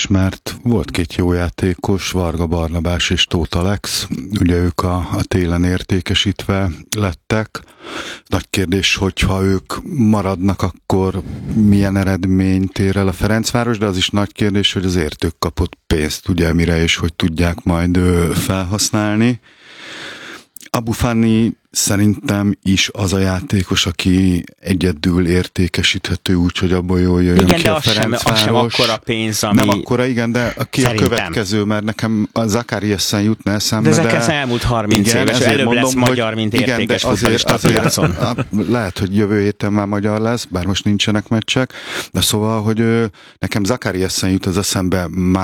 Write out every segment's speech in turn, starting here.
mert volt két jó játékos, Varga Barnabás és Tóth Alex, ugye ők a télen értékesítve lettek. Nagy kérdés, hogyha ők maradnak, akkor milyen eredményt ér el a Ferencváros, de az is nagy kérdés, hogy azért ők kapott pénzt, ugye mire és hogy tudják majd felhasználni. Abu Fani szerintem is az a játékos, aki egyedül értékesíthető úgy, hogy abból jól jöjjön igen, ki de a Ferencváros. Az sem akkora pénz, ami... Nem akkora, igen, de ki a következő, mert nekem a Zakariassen jutna eszembe. De Zakariassen elmúlt 30 igen, éves, előbb mondom, lesz magyar, mint értékes futballista a piacon. Lehet, hogy jövő héten már magyar lesz, bár most nincsenek meccsek, de szóval, hogy nekem Zakariassen jut az eszembe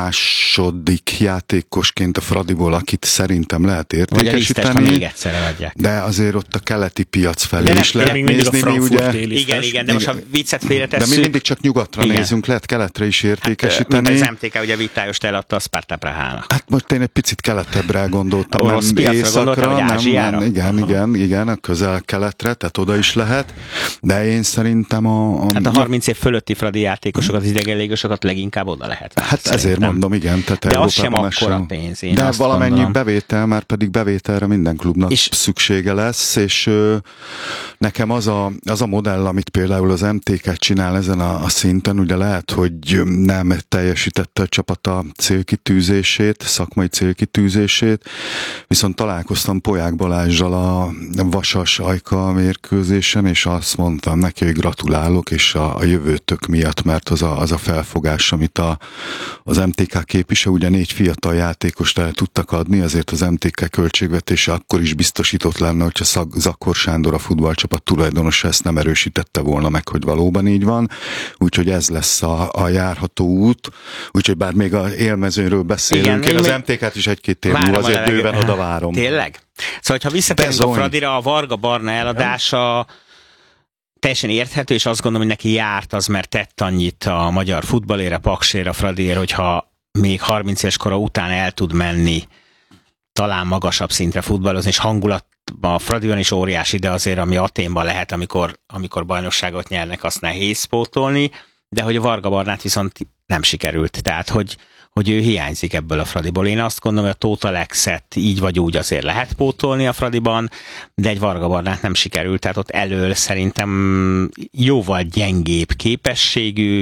második játékosként a Fradiból, akit szerintem lehet értékesíteni. Vagy a még egyszer adják. De azért ott a keleti piac felé is lehet nézni, mi ugye... Igen, de most a viccet félretesszük. De mi mindig csak nyugatra nézünk, lehet keletre is értékesíteni. Hát, az MTK ugye Vitályos eladta a Sparta Prahának. Hát most én egy picit keletebbre gondoltam, orosz nem északra, vagy Ázsiára? Igen, a közel-keletre, tehát oda is lehet, de én szerintem Hát a 30 év fölötti fradi játékosokat, az idegenlégosokat leginkább oda lehet. Hát szerintem. Ezért mondom, igen. Tehát de az sem akkora pénz, de valamennyi bevétel, már pedig bevételre minden klubnak szüksége lesz, és nekem az a modell, amit például az MTK csinál ezen a szinten, ugye lehet, hogy nem teljesítette a csapat a célkitűzését, szakmai célkitűzését, viszont találkoztam Polyák Balázsral a Vasas-Ajka mérkőzésen, és azt mondtam neki, hogy gratulálok, és a jövőtök miatt, mert az a felfogás, amit az MTK képvisel, ugye 4 fiatal játékost el tudtak adni, azért az MTK költségvetése akkor is biztosított lenne, hogyha Zakor Sándor, a futballcsapat tulajdonosa ezt nem erősítette volna meg, hogy valóban így van. Úgyhogy ez lesz a járható út. Úgyhogy bár még az élmezőről beszélünk, igen, én az MTK-t is egy-két év múlva azért bőven oda várom. Tényleg? Szóval, ha visszatérünk a Fradira, a Varga Barna eladása teljesen érthető, és azt gondolom, hogy neki járt az, mert tett annyit a magyar futballért, a Paksért, a Fradiért, hogyha még 30 éves kora után el tud menni talán magasabb szintre futballozni, és hangulat a Fradiban is óriási, de azért, ami Athénban lehet, amikor bajnokságot nyernek, azt nehéz pótolni, de hogy a Varga Barnát viszont nem sikerült. Tehát, hogy ő hiányzik ebből a Fradiból. Én azt gondolom, hogy a Tóth Alexet így vagy úgy azért lehet pótolni a Fradiban, de egy Varga Barnát nem sikerült. Tehát ott elől szerintem jóval gyengébb képességű,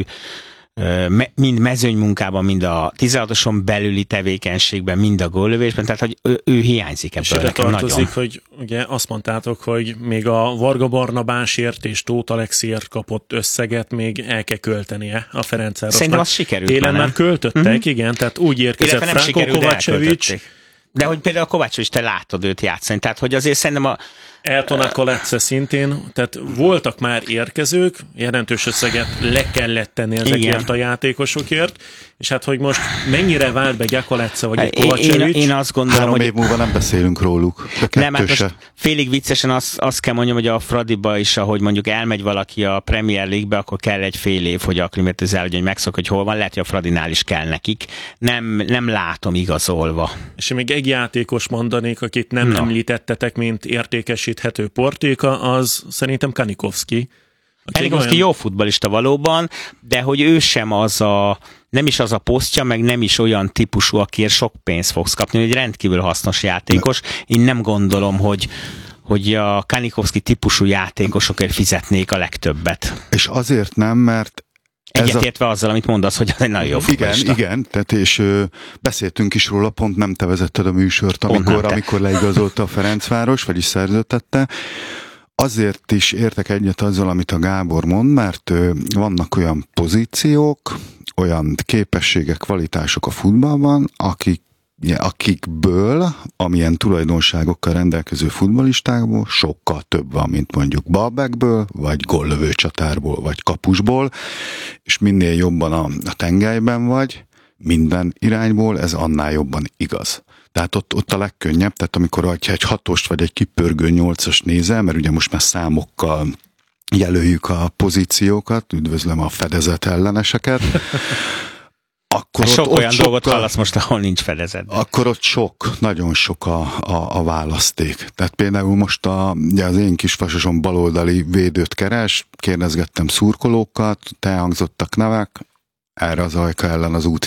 mind mezőnymunkában, mind a 16-oson belüli tevékenységben, mind a góllövésben, tehát hogy ő hiányzik ebből. És ide tartozik, hogy ugye azt mondtátok, hogy még a Varga Barnabásért és Tóth Alexért kapott összeget még el kell költenie a Ferencvárosnak. Szerintem az sikerült. Télen már költöttek, igen, tehát úgy érkezett Franko Kovácsevics. De hogy például a Kovácsevics, te látod őt játszani, tehát hogy azért szerintem Elton a Koletsze szintén, tehát voltak már érkezők, jelentős összeget le kellett tenni ezekért a játékosokért, és hát, hogy most mennyire vált be Gyakoletsze vagy egy Kovácsevics. Én azt gondolom, 3 év múlva nem beszélünk róluk. Nem, hát most félig viccesen azt kell mondjam, hogy a Fradiba is, ahogy mondjuk elmegy valaki a Premier League-be, akkor kell egy fél év, hogy akklimatizál, hogy megszok, hogy hol van, lehet, hogy a Fradinál is kell nekik. Nem látom igazolva. És még egy játékos mondanék, akit nem említettetek, mint értékesíthető portéka, az szerintem Kanikovszki. Kanikovszki jó futballista valóban, de hogy ő sem nem is az a posztja, meg nem is olyan típusú, akiért sok pénzt fogsz kapni, hogy egy rendkívül hasznos játékos. Én nem gondolom, hogy a Kanikovszki típusú játékosokért fizetnék a legtöbbet. És azért nem, mert egyetértve azzal, amit mondasz, hogy az egy nagyon jó futballista. Igen, tehát és beszéltünk is róla, pont nem te vezetted a műsort, amikor leigazolta a Ferencváros, vagyis szerződtette. Azért is értek egyet azzal, amit a Gábor mond, mert vannak olyan pozíciók, olyan képességek, kvalitások a futballban, akikből, amilyen tulajdonságokkal rendelkező futballistákból sokkal több van, mint mondjuk balbackből, vagy góllövő csatárból, vagy kapusból, és minél jobban a tengelyben vagy, minden irányból, ez annál jobban igaz. Tehát ott a legkönnyebb, tehát amikor egy 6-ost vagy egy kipörgő 8-as nézel, mert ugye most már számokkal jelöljük a pozíciókat, üdvözlöm a fedezet elleneseket, akkor sok olyan dolgot hallasz most, ahol nincs fedezet. Akkor ott nagyon sok a választék. Tehát például most az én kisfasosom baloldali védőt keres, kérdezgettem szurkolókat, elhangzottak nevek, erre az Ajka ellen az U16-os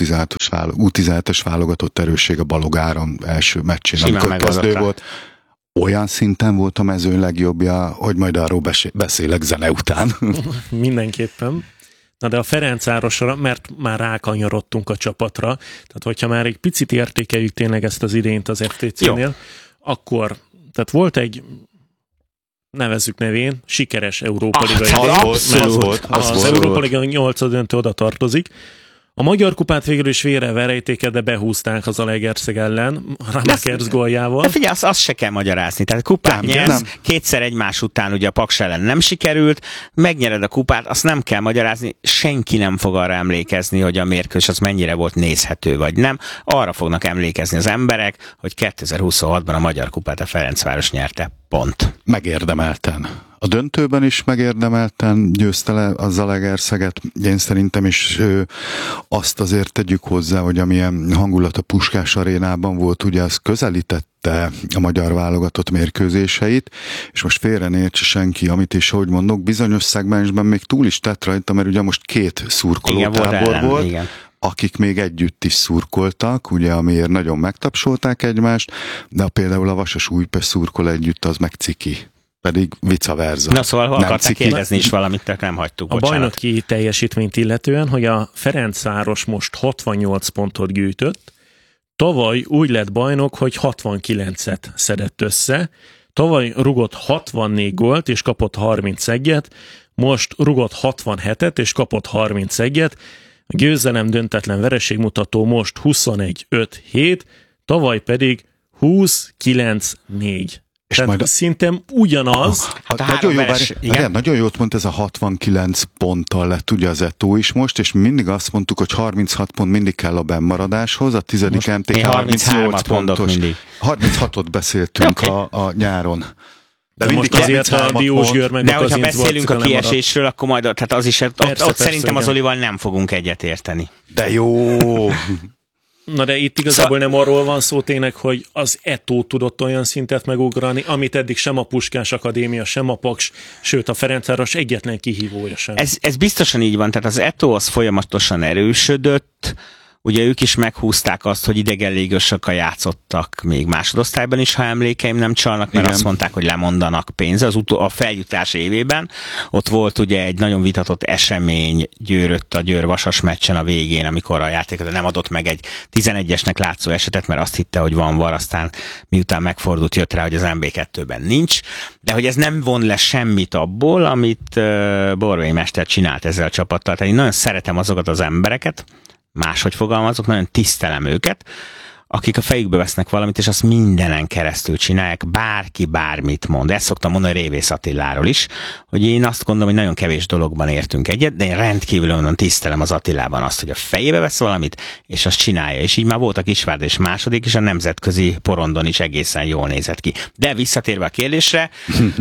U17-es válogatott erősség a Balogáron első meccsén, amikor kezdő volt. Olyan szinten volt a mezőny legjobbja, hogy majd arról beszélek zene után. Mindenképpen. Na de a Ferencvárosra, mert már rákanyarodtunk a csapatra, tehát hogyha már egy picit értékeljük tényleg ezt az idényt az FTC-nél, akkor, tehát volt egy, nevezzük nevén, sikeres Európa Liga. Az Európa Liga 8. döntő oda tartozik. A Magyar Kupát végül is vére-verejtéket, de behúzták az Zalaegerszeg ellen, Ramakers góljával. De figyelj, azt se kell magyarázni. Tehát a kupát nyersz, kétszer egymás után ugye a Paks ellen nem sikerült, megnyered a kupát, azt nem kell magyarázni, senki nem fog arra emlékezni, hogy a mérkőzés az mennyire volt nézhető, vagy nem. Arra fognak emlékezni az emberek, hogy 2026-ban a Magyar Kupát a Ferencváros nyerte. Pont. Megérdemelten. A döntőben is megérdemelten győzte le a Zalaegerszeget. Én szerintem is azt azért tegyük hozzá, hogy amilyen hangulat a Puskás arénában volt, ugye az közelítette a magyar válogatott mérkőzéseit, és most félre ne értse senki, amit is, hogy mondok, bizonyos szegmensben még túl is tett rajta, mert ugye most 2 szurkolótábor volt. Igen. Akik még együtt is szurkoltak, ugye, amiért nagyon megtapsolták egymást, de például a Vasas Újpest szurkol együtt, az meg ciki. Pedig vice versa. Na szóval akarták kérdezni is valamit, tehát nem hagytuk. A bajnoki teljesítményt illetően, hogy a Ferencváros most 68 pontot gyűjtött, tavaly úgy lett bajnok, hogy 69-et szedett össze, tavaly rugott 64 gólt és kapott 31-et, most rugott 67-et és kapott 31-et, a győzelem döntetlen vereségmutató most 21-5-7, tavaly pedig 20-9-4. És tehát majd szinte ugyanaz. Nagyon jót mondta, ez a 69 ponttal lett ugye az Eto is most, és mindig azt mondtuk, hogy 36 pont mindig kell a bennmaradáshoz, a 10. MTK 38 pontos. 36-ot beszéltünk a nyáron. De most azért a Diósgyőr meg de hogyha beszélünk a kiesésről, akkor majd tehát az is, ott szerintem az Olival nem fogunk egyetérteni. De jó! Na de itt igazából nem arról van szó tényleg, hogy az Eto tudott olyan szintet megugrani, amit eddig sem a Puskás Akadémia, sem a Paks, sőt a Ferencváros egyetlen kihívója sem. Ez biztosan így van, tehát az Eto az folyamatosan erősödött, ugye ők is meghúzták azt, hogy idegen légiosokkal játszottak még másodosztályban is, ha emlékeim nem csalnak, mert azt mondták, hogy lemondanak pénze a feljutás évében. Ott volt ugye egy nagyon vitatott esemény Győrött a Győr-Vasas meccsen a végén, amikor a játékot nem adott meg egy 11-esnek látszó esetet, mert azt hitte, hogy van VAR, aztán miután megfordult, jött rá, hogy az MB2-ben nincs. De hogy ez nem von le semmit abból, amit Borvai Mester csinált ezzel a csapattal. Tehát én nagyon szeretem azokat az embereket, máshogy fogalmazok, nagyon tisztelem őket, akik a fejükbe vesznek valamit, és azt mindenen keresztül csinálják, bárki bármit mond. Ezt szoktam mondani Révész Attiláról is, hogy én azt gondolom, hogy nagyon kevés dologban értünk egyet, de én rendkívül onnan tisztelem az Attilában azt, hogy a fejébe vesz valamit, és azt csinálja. És így már volt a Kisvárda és második, és a nemzetközi porondon is egészen jól nézett ki. De visszatérve a kérdésre,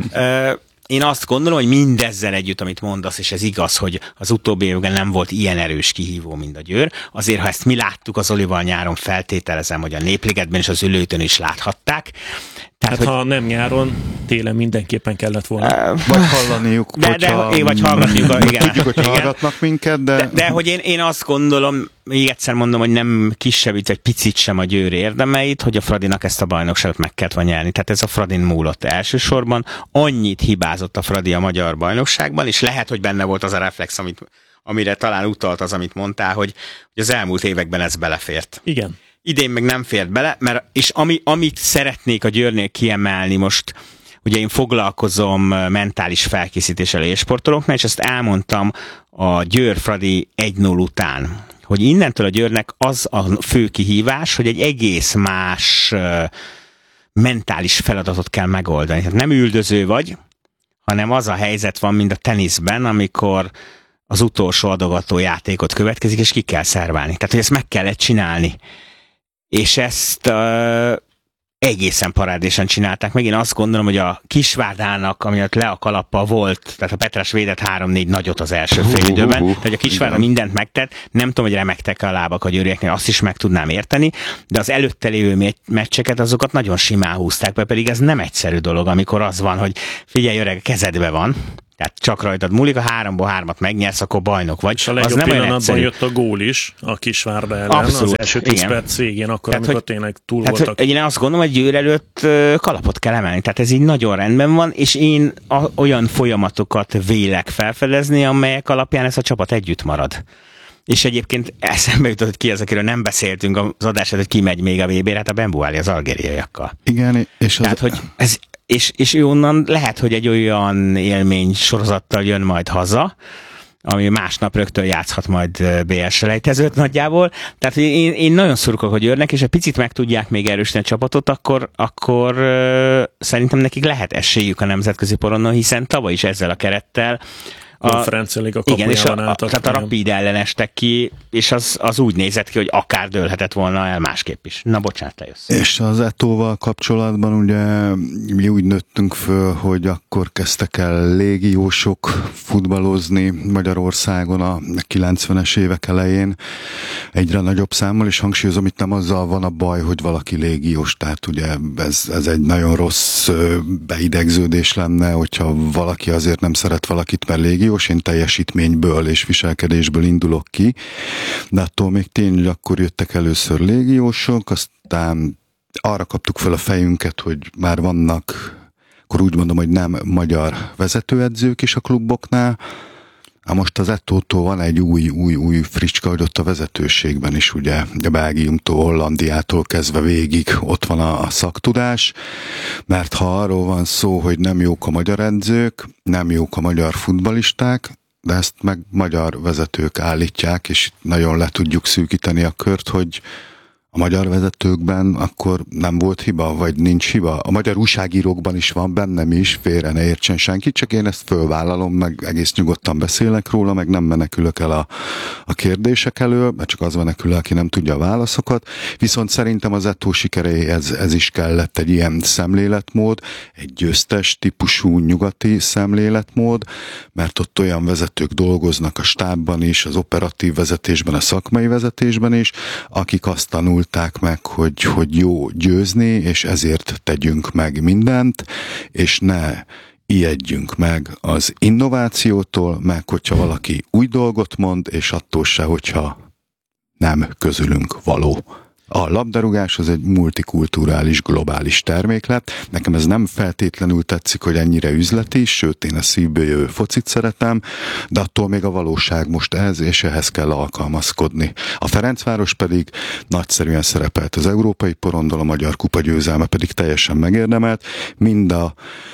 én azt gondolom, hogy mindezzel együtt, amit mondasz, és ez igaz, hogy az utóbbi évben nem volt ilyen erős kihívó, mint a Győr. Azért, ha ezt mi láttuk az Olival nyáron, feltételezem, hogy a Népligetben és az Ülőtön is láthatták. Tehát, ha nem nyáron, télen mindenképpen kellett volna. Vagy hallaniuk, vagy hallgatniuk. Igen, tudjuk, hogy hallgatnak minket, de hogy én azt gondolom, még egyszer mondom, hogy nem kisebbít egy picit sem a Győr érdemeit, hogy a Fradinak ezt a bajnokságot meg kellett volna nyerni. Tehát ez a Fradin múlott elsősorban. Annyit hibázott a Fradi a magyar bajnokságban, és lehet, hogy benne volt az a reflex, amire talán utalt az, amit mondtál, hogy az elmúlt években ez belefért. Igen. Idén meg nem fért bele, és amit szeretnék a Győrnél kiemelni most, ugye én foglalkozom mentális felkészítéssel élsportolóknál, és ezt elmondtam a Győr-Fradi 1-0 után, hogy innentől a Győrnek az a fő kihívás, hogy egy egész más mentális feladatot kell megoldani. Tehát nem üldöző vagy, hanem az a helyzet van, mint a teniszben, amikor az utolsó adogató játékot következik, és ki kell szerválni. Tehát, hogy ezt meg kellett csinálni. És ezt egészen parádésen csinálták meg. Én azt gondolom, hogy a Kisvárdának, amiatt le a kalappal volt, tehát a Petras védett 3-4 nagyot az első félidőben, tehát a Kisvárda mindent megtett, nem tudom, hogy remektek a lábak a győrieknél, azt is meg tudnám érteni, de az előtte lévő meccseket azokat nagyon simán húzták be, pedig ez nem egyszerű dolog, amikor az van, hogy figyelj öreg, kezedbe van, Tehát csak rajtad múlik, a 3-ból 3-at megnyersz, akkor bajnok vagy. És a legjobb pillanatban jött a gól is a Kisvárda ellen. Abszolút, az első 10 perc végén, akkor, tehát, amikor tényleg túl voltak. Én azt gondolom, hogy Győr előtt kalapot kell emelni. Tehát ez így nagyon rendben van, és én olyan folyamatokat vélek felfedezni, amelyek alapján ez a csapat együtt marad. És egyébként eszembe jutott, hogy ki az, akiről nem beszéltünk az adását, hogy ki megy még a VB-re, hát a Benbuali az algériaiakkal. Igen, és tehát, hogy ez, és ő onnan lehet, hogy egy olyan élmény sorozattal jön majd haza, ami másnap rögtön játszhat majd BL-selejtezőt nagyjából. Tehát hogy én nagyon szurkolok, hogy Győrnek, és egy picit meg tudják még erősíteni a csapatot, akkor szerintem nekik lehet esélyük a nemzetközi porondon, hiszen tavaly is ezzel a kerettel Konferencia Liga kapujában álltak. Tehát a Rapid ellen estek ki, és az úgy nézett ki, hogy akár dőlhetett volna el másképp is. Na bocsánat, te jössz. És az Etóval kapcsolatban ugye mi úgy nőttünk föl, hogy akkor kezdtek el légiósok futballozni Magyarországon a 90-es évek elején egyre nagyobb számmal, és hangsúlyozom, itt nem azzal van a baj, hogy valaki légiós, tehát ugye ez egy nagyon rossz beidegződés lenne, hogyha valaki azért nem szeret valakit, mert légiós, én teljesítményből és viselkedésből indulok ki, de attól még tény, hogy akkor jöttek először légiósok, aztán arra kaptuk fel a fejünket, hogy már vannak, akkor úgy mondom, hogy nem magyar vezetőedzők is a kluboknál. Most az Etótól van egy új fricska, hogy ott a vezetőségben is, ugye, a Belgiumtól, Hollandiától kezdve végig ott van a szaktudás, mert ha arról van szó, hogy nem jók a magyar edzők, nem jók a magyar futballisták, de ezt meg magyar vezetők állítják, és nagyon le tudjuk szűkíteni a kört, hogy a magyar vezetőkben akkor nem volt hiba, vagy nincs hiba. A magyar újságírókban is van, bennem is, félre ne értsen senki, csak én ezt fölvállalom, meg egész nyugodtan beszélek róla, meg nem menekülök el a kérdések elől, mert csak az menekül, aki nem tudja a válaszokat. Viszont szerintem az Etó sikeréhez ez is kellett egy ilyen szemléletmód, egy győztes típusú nyugati szemléletmód, mert ott olyan vezetők dolgoznak a stábban is, az operatív vezetésben, a szakmai vezetésben is, akik azt tanulták meg, hogy jó győzni, és ezért tegyünk meg mindent, és ne ijedjünk meg az innovációtól, meg hogyha valaki új dolgot mond, és attól se, hogyha nem közülünk való. A labdarúgás az egy multikulturális, globális termék lett. Nekem ez nem feltétlenül tetszik, hogy ennyire üzleti, sőt én a szívből jövő focit szeretem, de attól még a valóság most ez, és ehhez kell alkalmazkodni. A Ferencváros pedig nagyszerűen szerepelt az európai porondon, a magyar kupa győzelme pedig teljesen megérdemelt. Mind a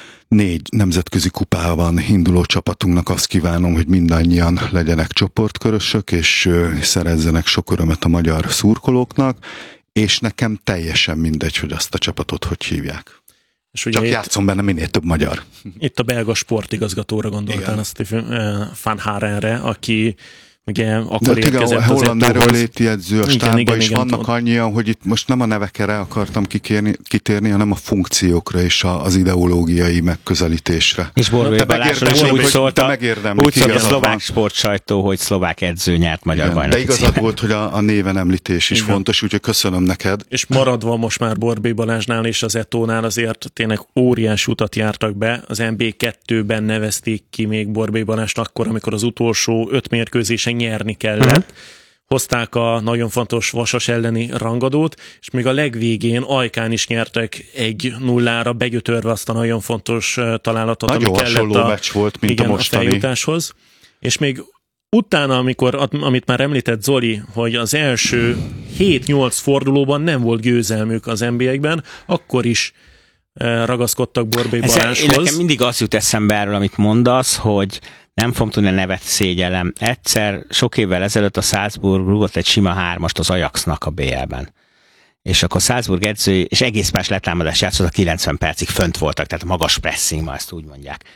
4 nemzetközi kupában induló csapatunknak azt kívánom, hogy mindannyian legyenek csoportkörösök, és szerezzenek sok örömet a magyar szurkolóknak, és nekem teljesen mindegy, hogy azt a csapatot hogy hívják. És csak játszom benne minél több magyar. Itt a belga sportigazgatóra gondoltál, a Stephen Van Harenre, aki ugye akkor érkezett az holland erőléti edző a stábban is vannak annyian, hogy itt most nem a nevekre akartam kitérni, hanem a funkciókra és az ideológiai megközelítésre. És Borbély Balázsról is úgy szólt a szlovák sportsajtó, hogy szlovák edző nyert magyar bajnoki. De igazad volt, hogy a néven említés is fontos, úgyhogy köszönöm neked. És maradva most már Borbély Balázsnál és az Etónál azért tényleg óriás utat jártak be. Az MB2-ben nevezték ki még Borbély Balázst akkor, amikor az utolsó 5 mérkőzésen nyerni kellett. Hozták a nagyon fontos Vasas elleni rangadót, és még a legvégén Ajkán is nyertek 1-0-ra, begyötörve azt a nagyon fontos találatot, nagyon ami kellett a meccs volt, mint a mostani. Feljutáshoz. És még utána, amit már említett Zoli, hogy az első 7-8 fordulóban nem volt győzelmük az NBA-ben, akkor is ragaszkodtak Borbély Balázshoz. Nekem mindig az jut eszembe erről, amit mondasz, hogy nem fogom tudni a nevet szégyellem. Egyszer, sok évvel ezelőtt a Salzburg rúgott egy sima 3-ast az Ajaxnak a BL-ben. És akkor Salzburg edző, és egész más letámadás játszott, a 90 percig fönt voltak, tehát magas pressing, ma ezt úgy mondják.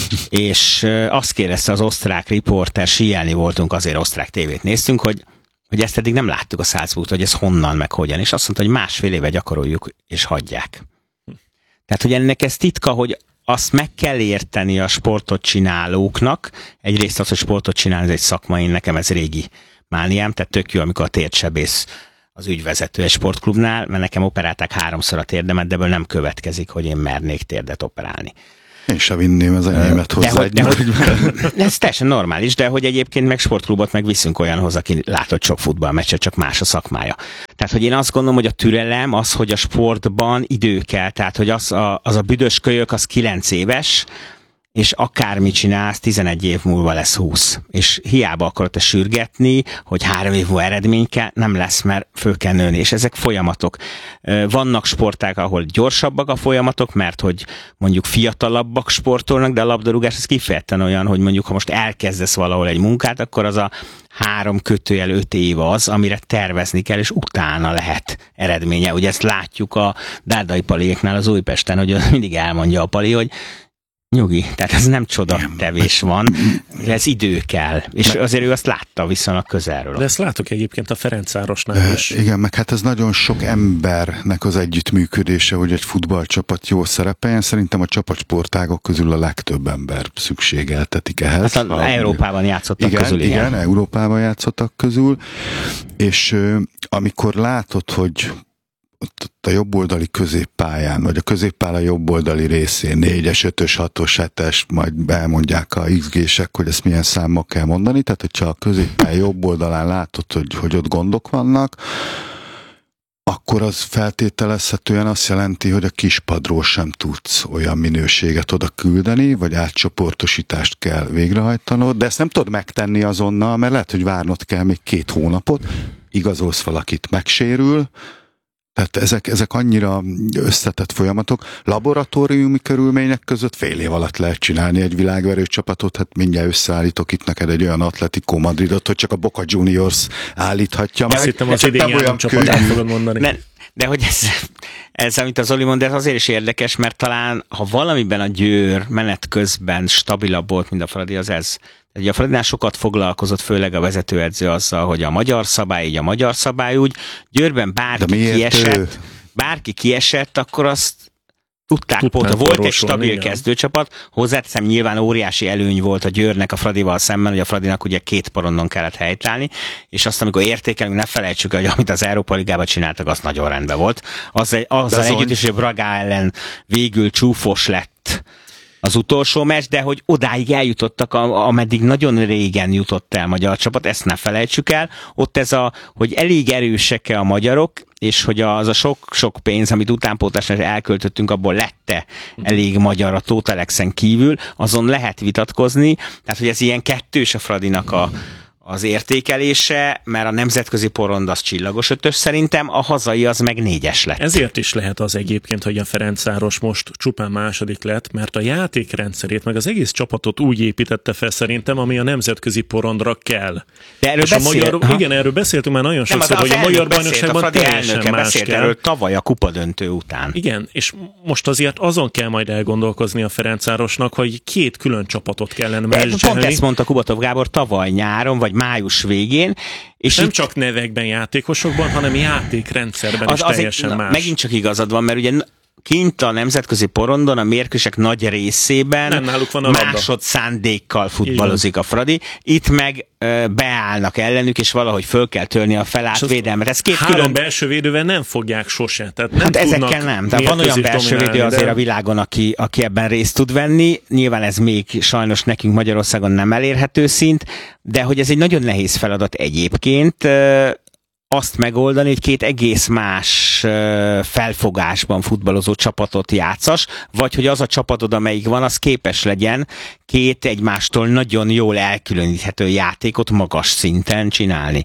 És azt kérdezte az osztrák riporter, síelni voltunk, azért osztrák tévét néztünk, hogy ezt eddig nem láttuk a Salzburgt, hogy ez honnan, meg hogyan. És azt mondta, hogy másfél éve gyakoroljuk, és hagyják. Tehát, hogy ennek ez titka, hogy azt meg kell érteni a sportot csinálóknak. Egyrészt az, hogy sportot csinálni, ez egy szakmai, nekem ez régi mániám, tehát tök jó, amikor a térdsebész az ügyvezető egy sportklubnál, mert nekem operálták 3-szor a térdemet, de ebből nem következik, hogy én mernék térdet operálni. Én sem vinném az enyémet hozzá. Ez teljesen normális, de hogy egyébként meg sportklubot meg viszünk olyanhoz, aki látott sok futballmeccset, csak más a szakmája. Tehát, hogy én azt gondolom, hogy a türelem az, hogy a sportban idő kell, tehát, hogy az a büdös kölyök, az 9 éves, és akármit csinálsz, 11 év múlva lesz 20. És hiába akarod te sürgetni, hogy 3 év múlva eredmény kell, nem lesz, mert föl kell nőni. És ezek folyamatok. Vannak sporták, ahol gyorsabbak a folyamatok, mert hogy mondjuk fiatalabbak sportolnak, de a labdarúgás az kifejezetten olyan, hogy mondjuk ha most elkezdesz valahol egy munkát, akkor az a 3-5 év az, amire tervezni kell, és utána lehet eredménye. Ugye ezt látjuk a Dárdai Paliéknál az Újpesten, hogy mindig elmondja a Pali, hogy nyugi, tehát ez nem csodatevés van, ez idő kell. És azért ő azt látta viszonylag közelről. De ezt látok egyébként a Ferencvárosnál is. Igen, meg hát ez nagyon sok embernek az együttműködése, hogy egy futballcsapat jól szerepeljen. Szerintem a csapatsportágok közül a legtöbb ember szükségeltetik ehhez. Hát Európában játszottak közül. Igen, Európában játszottak közül. És amikor látod, hogy ott a jobboldali középpályán, vagy a középpálya jobboldali részén 4-es, 5-ös, 6-os, 7-es, majd elmondják a XG-sek, hogy ezt milyen számmal kell mondani, tehát hogyha a középpálya jobboldalán látod, hogy ott gondok vannak, akkor az feltételezhetően azt jelenti, hogy a kispadról sem tudsz olyan minőséget oda küldeni, vagy átcsoportosítást kell végrehajtanod, de ezt nem tudod megtenni azonnal, mert lehet, hogy várnod kell még 2 hónapot, igazolsz valakit, megsérül. Tehát ezek annyira összetett folyamatok. Laboratóriumi körülmények között fél év alatt lehet csinálni egy világverő csapatot, hát mindjárt összeállítok itt neked egy olyan Atletico Madridot, hogy csak a Boca Juniors állíthatja meg. Azt hittem, az idén olyan csapatát fogod mondani. De hogy ez, amit az Zoli mond, ez azért is érdekes, mert talán, ha valamiben a Győr menet közben stabilabb volt, mint a Fradi, az ez. Ugye a Fradinál sokat foglalkozott, főleg a vezetőedző azzal, hogy a magyar szabály így, a magyar szabály úgy. Győrben bárki kiesett, akkor azt tudták pótolni. Volt egy stabil kezdőcsapat, hozzáteszem, nyilván óriási előny volt a Győrnek a Fradival szemben, hogy a Fradinak ugye 2 porondon kellett helytállni, és azt, amikor értékelünk, ne felejtsük, hogy amit az Európa Ligában csináltak, az nagyon rendben volt. Azzal együtt is, hogy Braga ellen végül csúfos lett az utolsó meccs, de hogy odáig eljutottak, ameddig nagyon régen jutott el a magyar csapat, ezt ne felejtsük el. Ott hogy elég erősek-e a magyarok, és hogy az a sok pénz, amit utánpótlásra elköltöttünk, abból lett-e elég magyar a Total X-en kívül, azon lehet vitatkozni. Tehát, hogy ez ilyen kettős a Fradinak az értékelése, mert a nemzetközi porond az csillagos 5-ös szerintem, a hazai az meg 4-es lett. Ezért is lehet az egyébként, hogy a Ferencváros most csupán második lett, mert a játékrendszerét, meg az egész csapatot úgy építette fel szerintem, ami a nemzetközi porondra kell. De erről erről beszéltünk már nagyon sokszor, hogy a magyar bajnokságban teljesen más kell. Erről tavaly a kupadöntő után. Igen, és most azért azon kell majd elgondolkozni a Ferencvárosnak, hogy 2 külön csapatot kellene menedzselni. Pont ezt mondta Kubatov Gábor tavaly nyáron, vagy május végén. És nem csak nevekben, játékosokban, hanem játékrendszerben is teljesen más. Megint csak igazad van, mert ugye kint a nemzetközi porondon a mérkőzések nagy részében másodszándékkal futballozik a Fradi. Itt meg beállnak ellenük, és valahogy föl kell törni a felállt Ez 2 3 belső védővel nem fogják sose. Tehát nem ezekkel nem. Tehát van olyan belső védő azért a világon, aki ebben részt tud venni. Nyilván ez még sajnos nekünk Magyarországon nem elérhető szint, de hogy ez egy nagyon nehéz feladat egyébként, azt megoldani, hogy 2 egész más felfogásban futballozó csapatot játszas, vagy hogy az a csapatod, amelyik van, az képes legyen 2 egymástól nagyon jól elkülöníthető játékot magas szinten csinálni.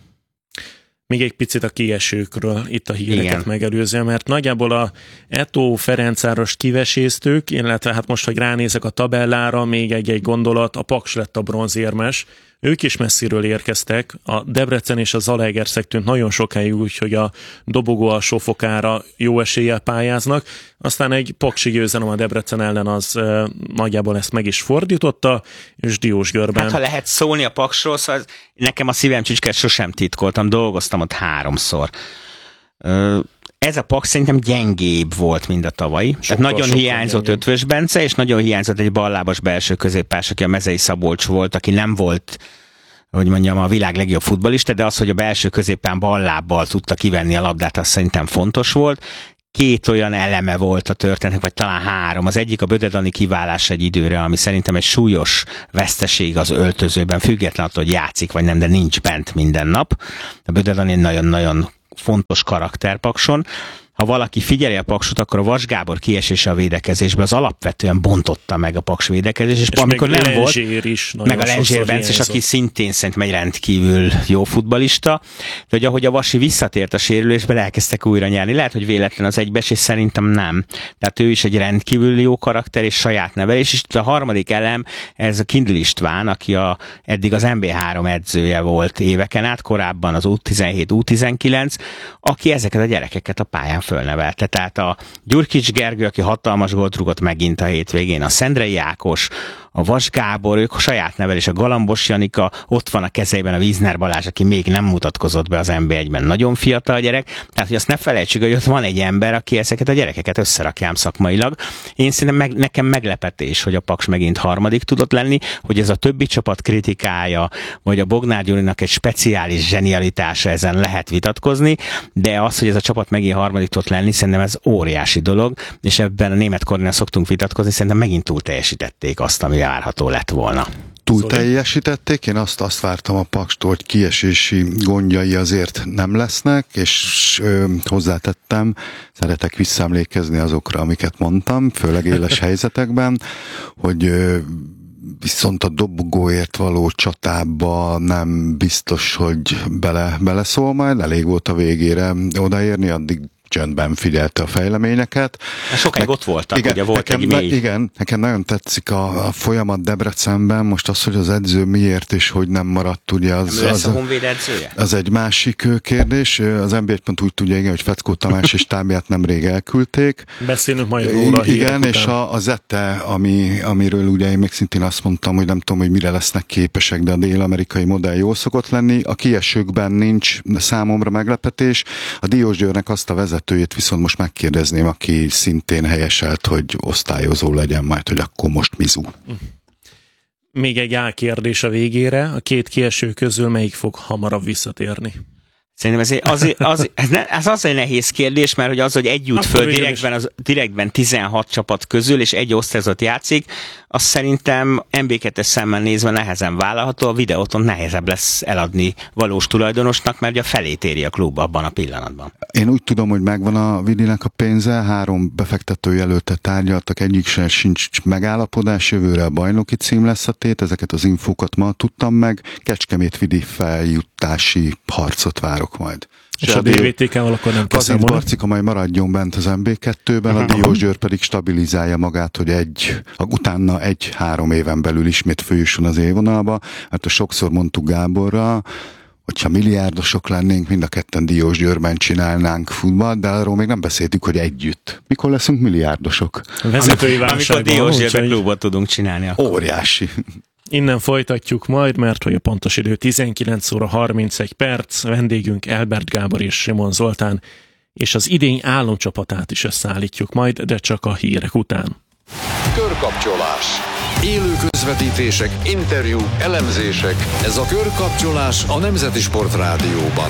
Még egy picit a kiesőkről itt a híreket megelőzve, mert nagyjából a Eto'o Ferencvárost kiveséztük, illetve hát most, hogy ránézek a tabellára, még egy gondolat, a Paks lett a bronzérmes. Ők is messziről érkeztek, a Debrecen és a Zalaegerszeg tűnt nagyon sokáig úgy, hogy a dobogó alsó fokára jó eséllyel pályáznak, aztán egy paksi győzelem a Debrecen ellen az nagyjából ezt meg is fordította, és Diósgörben. Hát ha lehet szólni a Paksról, szóval nekem a szívem csücske, sosem titkoltam, dolgoztam ott 3-szor. Ez a Paks szerintem gyengébb volt, mint a tavalyi. Tehát nagyon hiányzott Ötvös Bence, és nagyon hiányzott egy ballábas belső középpás, aki a Mezei Szabolcs volt, aki nem volt, hogy mondjam, a világ legjobb futballista, de az, hogy a belső középpán ballábbal tudta kivenni a labdát, az szerintem fontos volt. 2 olyan eleme volt a történetnek, vagy talán 3. Az egyik a Böde Dani kiválása egy időre, ami szerintem egy súlyos veszteség az öltözőben, független attól, hogy játszik vagy nem, de nincs bent minden nap. A Böde Dani nagyon-nagyon fontos karakter Pakson. Ha valaki figyeli a Paksot, akkor a Vas Gábor kiesése a védekezésbe az alapvetően bontotta meg a Paks védekezés, és amikor nem volt, is meg a Lenzsér Bence, aki szintén szerintem egy rendkívül jó futballista, de hogy ahogy a Vasi visszatért a sérülésbe, elkezdtek újra nyerni. Lehet, hogy véletlen az egybeesés, szerintem nem. Tehát ő is egy rendkívül jó karakter és saját nevelés, és a harmadik elem, ez a Kindl István, aki eddig az MB3 edzője volt éveken át, korábban az U17, U19, aki ezeket a gyerekeket a pályán fölnevelte. Tehát a Gyurkics Gergő, aki hatalmas gólt rúgott megint a hétvégén, a Szendrei Ákos, a Vas Gábor, ők a saját nevelés, a Galambos Janika, ott van a kezeiben a Wiesner Balázs, aki még nem mutatkozott be az NB1-ben, nagyon fiatal gyerek, tehát hogy azt ne felejtsük, hogy ott van egy ember, aki ezeket a gyerekeket összerakjám szakmailag. Én szerintem nekem meglepetés, hogy a Paks megint harmadik tudott lenni, hogy ez a többi csapat kritikája, vagy a Bognár Gyurinak egy speciális zsenialitása, ezen lehet vitatkozni, de az, hogy ez a csapat megint harmadik tudott lenni, szerintem ez óriási dolog, és ebben a német kornál szoktunk vitatkozni, szerintem megint túl teljesítették azt, ami várható lett volna. Túl teljesítették, én azt vártam a Pakstól, hogy kiesési gondjai azért nem lesznek, és hozzátettem, szeretek visszaemlékezni azokra, amiket mondtam, főleg éles helyzetekben, hogy viszont a dobogóért való csatába nem biztos, hogy beleszól majd, elég volt a végére odaérni, addig csöndben figyelte a fejleményeket. Sokáig ott voltak, igen, ugye volt egy mély. Igen, nekem nagyon tetszik a folyamat Debrecenben, most az, hogy az edző miért és hogy nem maradt, ugye az a Honvéd edzője? Az egy másik kérdés. Az NB1 úgy tudja, igen, hogy Feckó Tamás és tábját nemrég elküldték. Beszélünk majd róla. Igen, és a Zette, amiről ugye én még szintén azt mondtam, hogy nem tudom, hogy mire lesznek képesek, de a dél-amerikai modell jól szokott lenni. A kiesőkben nincs számomra meglepetés. A Diósgyőrnek azt a vezetőjét viszont most megkérdezném, aki szintén helyeselt, hogy osztályozó legyen majd, hogy akkor most mizu. Még egy álkérdés a végére. A 2 kieső közül melyik fog hamarabb visszatérni? Szerintem ez az egy nehéz kérdés, mert hogy az, hogy egy jut föl direktben 16 csapat közül, és egy osztályozat játszik, az szerintem MB2-es szemmel nézve nehezen vállalható, a Videóton nehezebb lesz eladni valós tulajdonosnak, mert ugye a felét éri a klub abban a pillanatban. Én úgy tudom, hogy megvan a Vidinek a pénze, 3 befektető jelöltet tárgyaltak, egyik sem sincs megállapodás, jövőre a bajnoki cím lesz a tét, ezeket az infókat ma tudtam meg, Kecskemét Vidi feljutási harcot várok majd. És a DVTK-val akkor nem kell számolni? Barcika majd maradjon bent az MB2-ben, a Diósgyőr pedig stabilizálja magát, hogy utána 1-3 éven belül ismét följusson az élvonalba, mert sokszor mondtuk Gáborra, hogyha milliárdosok lennénk, mind a ketten Diósgyőrben csinálnánk futballt, de arról még nem beszéltük, hogy együtt. Mikor leszünk milliárdosok? Vezetői válságban. Amikor Diósgyőrben klubot tudunk csinálni. Akkor. Óriási. Innen folytatjuk majd, mert hogy a pontos idő 19 óra 31 perc, vendégünk Elbert Gábor és Simon Zoltán, és az idény álomcsapatát is összeállítjuk majd, de csak a hírek után. Körkapcsolás. Élő közvetítések, interjúk, elemzések. Ez a Körkapcsolás a Nemzeti Sport Rádióban.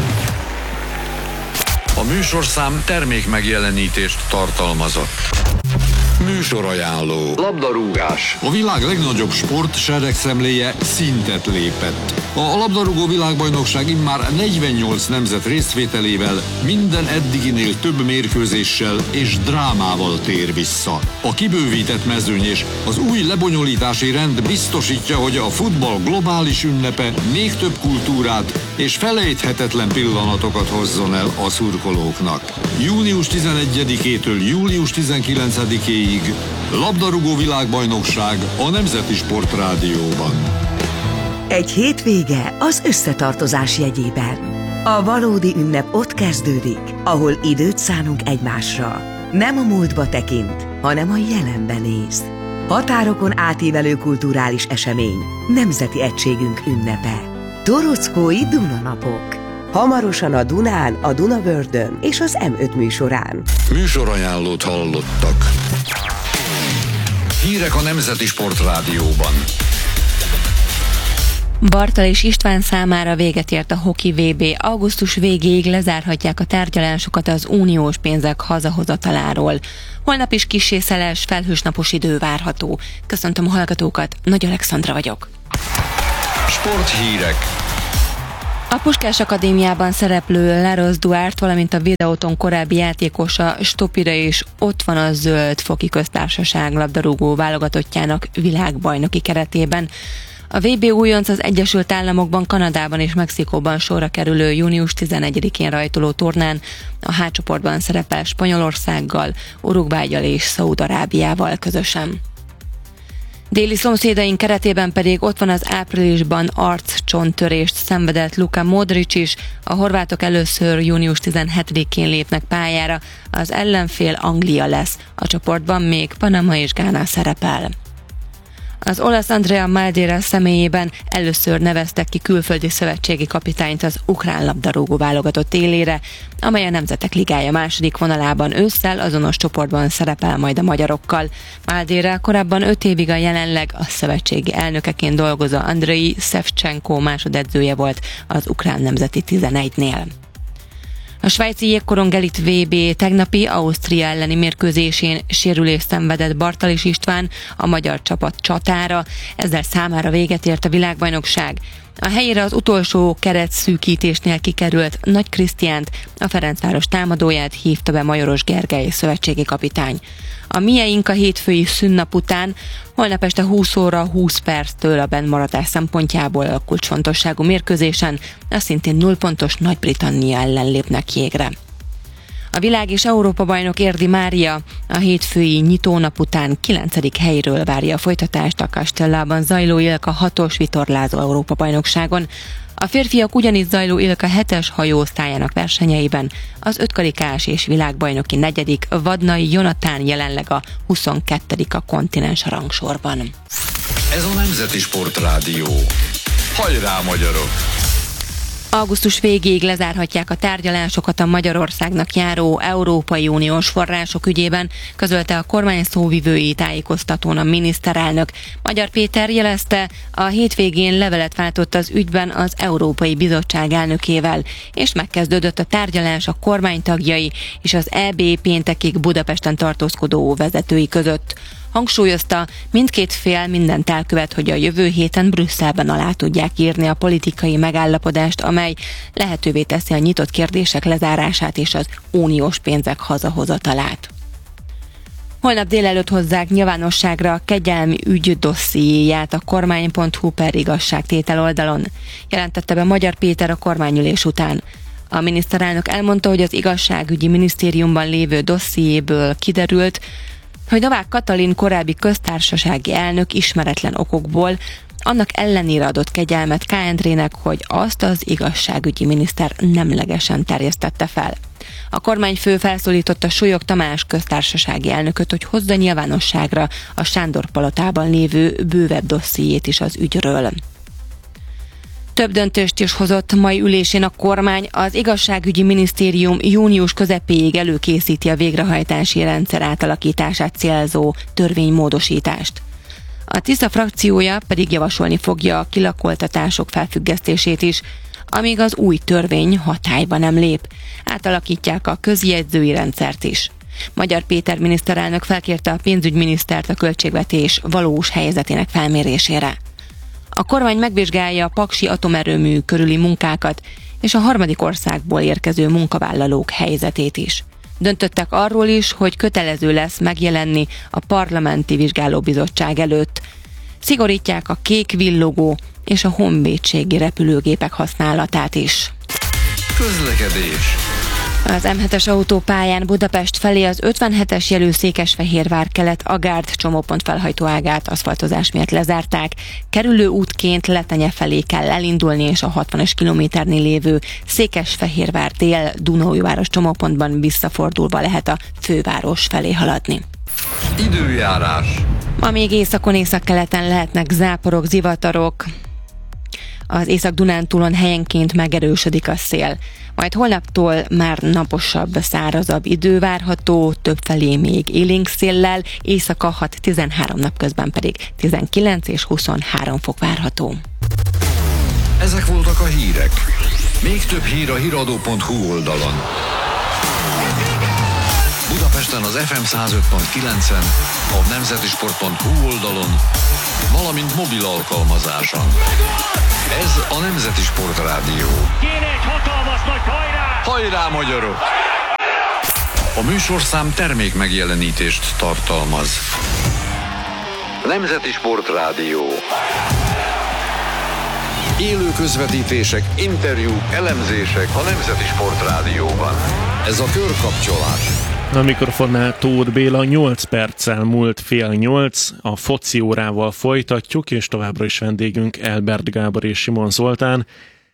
A műsorszám termék megjelenítést tartalmazott. Műsorajánló. Labdarúgás. A világ legnagyobb sport seregszemléje szintet lépett. A labdarúgó világbajnokság immár 48 nemzet résztvételével, minden eddiginél több mérkőzéssel és drámával tér vissza. A kibővített mezőny és az új lebonyolítási rend biztosítja, hogy a futball globális ünnepe még több kultúrát és felejthetetlen pillanatokat hozzon el a szurkolóknak. Június 11-től július 19-ig labdarúgó világbajnokság a Nemzeti Sport Rádióban. Egy hétvége az összetartozás jegyében. A valódi ünnep ott kezdődik, ahol időt szánunk egymásra. Nem a múltba tekint, hanem a jelenbe néz. Határokon átívelő kulturális esemény, nemzeti egységünk ünnepe. Torockói Dunanapok. Hamarosan a Dunán, a Dunavördön és az M5 műsorán. Műsorajánlót hallottak. Hírek a Nemzeti Sport Rádióban. Bartal és István számára véget ért a Hoki VB. Augusztus végéig lezárhatják a tárgyalásokat az uniós pénzek hazahozataláról. Holnap is kissé szeles, felhős napos idő várható. Köszöntöm a hallgatókat, Nagy Alexandra vagyok. Sporthírek. A Puskás Akadémiában szereplő Laros Duarte, valamint a Videóton korábbi játékosa Stopira is ott van a Zöld Foki Köztársaság labdarúgó válogatottjának világbajnoki keretében. A VB újonc az Egyesült Államokban, Kanadában és Mexikóban sorra kerülő június 11-én rajtoló tornán a H csoportban szerepel Spanyolországgal, Uruguayjal és Szaúd-Arábiával közösen. Déli szomszédaink keretében pedig ott van az áprilisban arcccsonttörést szenvedett Luka Modric is. A horvátok először június 17-én lépnek pályára, az ellenfél Anglia lesz, a csoportban még Panama és Gána szerepel. Az olasz Andrea Madeira személyében először neveztek ki külföldi szövetségi kapitányt az ukrán labdarúgó válogatott élére, amely a Nemzetek Ligája második vonalában ősszel azonos csoportban szerepel majd a magyarokkal. Madeira korábban 5 évig a jelenleg a szövetségi elnökeként dolgozó Andrei Szevcsenko másodedzője volt az ukrán nemzeti 11-nél. A svájci jégkorong elit VB tegnapi Ausztria elleni mérkőzésén sérülést szenvedett Bartal István, a magyar csapat csatára, ezzel számára véget ért a világbajnokság. A helyére az utolsó keretszűkítésnél kikerült Nagy Krisztiánt, a Ferencváros támadóját hívta be Majoros Gergely szövetségi kapitány. A mieink a hétfői szünnap után holnap este 20 óra 20 perctől a bennmaradás szempontjából a kulcsfontosságú mérkőzésen a szintén 0 pontos Nagy-Britannia ellen lépnek jégre. A világ és Európa bajnok Érdi Mária a hétfői nyitónap után 9. helyről várja a folytatást a Castellában zajló Ilka 6-os vitorlázó Európa bajnokságon. A férfiak ugyanitt zajló Ilka 7-es hajóosztályának versenyeiben az 5 karikás és világbajnoki 4. Vadnai Jonatán jelenleg a 22. a kontinens rangsorban. Ez a Nemzeti Sportrádió. Hajrá, magyarok! Augusztus végéig lezárhatják a tárgyalásokat a Magyarországnak járó Európai Uniós források ügyében, közölte a kormány szóvivői tájékoztatón a miniszterelnök. Magyar Péter jelezte, a hétvégén levelet váltott az ügyben az Európai Bizottság elnökével, és megkezdődött a tárgyalás a kormány tagjai és az EB péntekig Budapesten tartózkodó vezetői között. Hangsúlyozta, mindkét fél mindent elkövet, hogy a jövő héten Brüsszelben alá tudják írni a politikai megállapodást, amely lehetővé teszi a nyitott kérdések lezárását és az uniós pénzek hazahozatalát. Holnap délelőtt hozzák nyilvánosságra a kegyelmi ügy dossziéját a kormány.hu per igazságtétel oldalon, jelentette be Magyar Péter a kormányülés után. A miniszterelnök elmondta, hogy az igazságügyi minisztériumban lévő dossziéből kiderült, hogy Novák Katalin korábbi köztársasági elnök ismeretlen okokból annak ellenére adott kegyelmet K. Endrének, hogy azt az igazságügyi miniszter nemlegesen terjesztette fel. A kormányfő felszólította Súlyog Tamás köztársasági elnököt, hogy hozza nyilvánosságra a Sándor palotában lévő bővebb dossziét is az ügyről. Több döntést is hozott mai ülésén a kormány, az igazságügyi minisztérium június közepéig előkészíti a végrehajtási rendszer átalakítását célzó törvénymódosítást. A Tisza frakciója pedig javasolni fogja a kilakoltatások felfüggesztését is, amíg az új törvény hatályba nem lép. Átalakítják a közjegyzői rendszert is. Magyar Péter miniszterelnök felkérte a pénzügyminisztert a költségvetés valós helyzetének felmérésére. A kormány megvizsgálja a paksi atomerőmű körüli munkákat és a harmadik országból érkező munkavállalók helyzetét is. Döntöttek arról is, hogy kötelező lesz megjelenni a parlamenti vizsgálóbizottság előtt. Szigorítják a kék villogó és a honvédségi repülőgépek használatát is. Közlekedés. Az M7-es autópályán Budapest felé az 57-es jelű Székesfehérvár kelet Agárd csomópont felhajtóágát aszfaltozás miatt lezárták. Kerülő útként Letenye felé kell elindulni, és a 60-as kilométernél lévő Székesfehérvár dél Dunaújváros csomópontban visszafordulva lehet a főváros felé haladni. Időjárás. Ma még északon, északkeleten lehetnek záporok, zivatarok. Az Észak-Dunántúlon helyenként megerősödik a szél. Majd holnaptól már naposabb, szárazabb idő várható, többfelé még élénk széllel, éjszaka 6-13, napközben pedig 19 és 23 fok várható. Ezek voltak a hírek. Még több hír a hiradó.hu oldalon. Budapesten az FM 105.9-en, a nemzetisport.hu oldalon, valamint mobil alkalmazáson. Ez a Nemzeti Sport Rádió. Kéne egy hatalmas nagy hajrá! Hajrá, magyarok! A műsorszám termék megjelenítést tartalmaz. Nemzeti Sport Rádió. Élő közvetítések, interjúk, elemzések a Nemzeti Sport Rádióban. Ez a körkapcsolás. A mikrofonnál Tóth Béla, 8 perccel múlt 7:30, a foci órával folytatjuk, és továbbra is vendégünk Elbert Gábor és Simon Zoltán.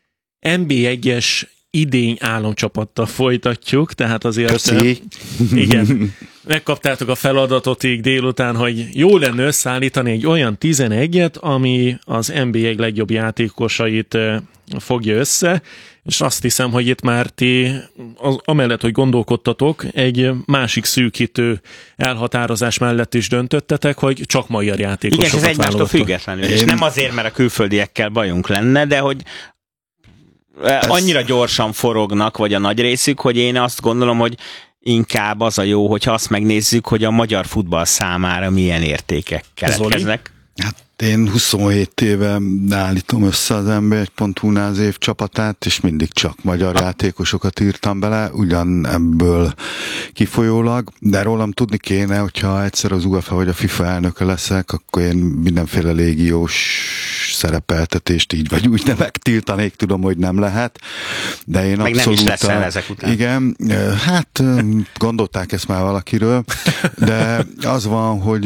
NB1-es idény álomcsapattal folytatjuk, tehát azért... Köszi. Igen, megkaptátok a feladatot így délután, hogy jó lenne összeállítani egy olyan 11-et, ami az NB1 legjobb játékosait fogja össze, és azt hiszem, hogy itt már ti, amellett, hogy gondolkodtatok, egy másik szűkítő elhatározás mellett is döntöttetek, hogy csak magyar játékosokat válogattok. Igen, ez egymástól függetlenül, és nem azért, mert a külföldiekkel bajunk lenne, de hogy annyira gyorsan forognak, vagy a nagy részük, hogy én azt gondolom, hogy inkább az a jó, hogyha azt megnézzük, hogy a magyar futball számára milyen értékek keletkeznek. Hát én 27 éve állítom össze az NB1.hu-nál az év csapatát, és mindig csak magyar játékosokat írtam bele, ugyan ebből kifolyólag, de rólam tudni kéne, hogyha egyszer az UEFA vagy a FIFA elnöke leszek, akkor én mindenféle légiós szerepeltetést így vagy úgy nem megtiltanék, tudom, hogy nem lehet, de én meg abszolút... nem is leszel ezek után. Igen, hát gondolták ezt már valakiről, de az van, hogy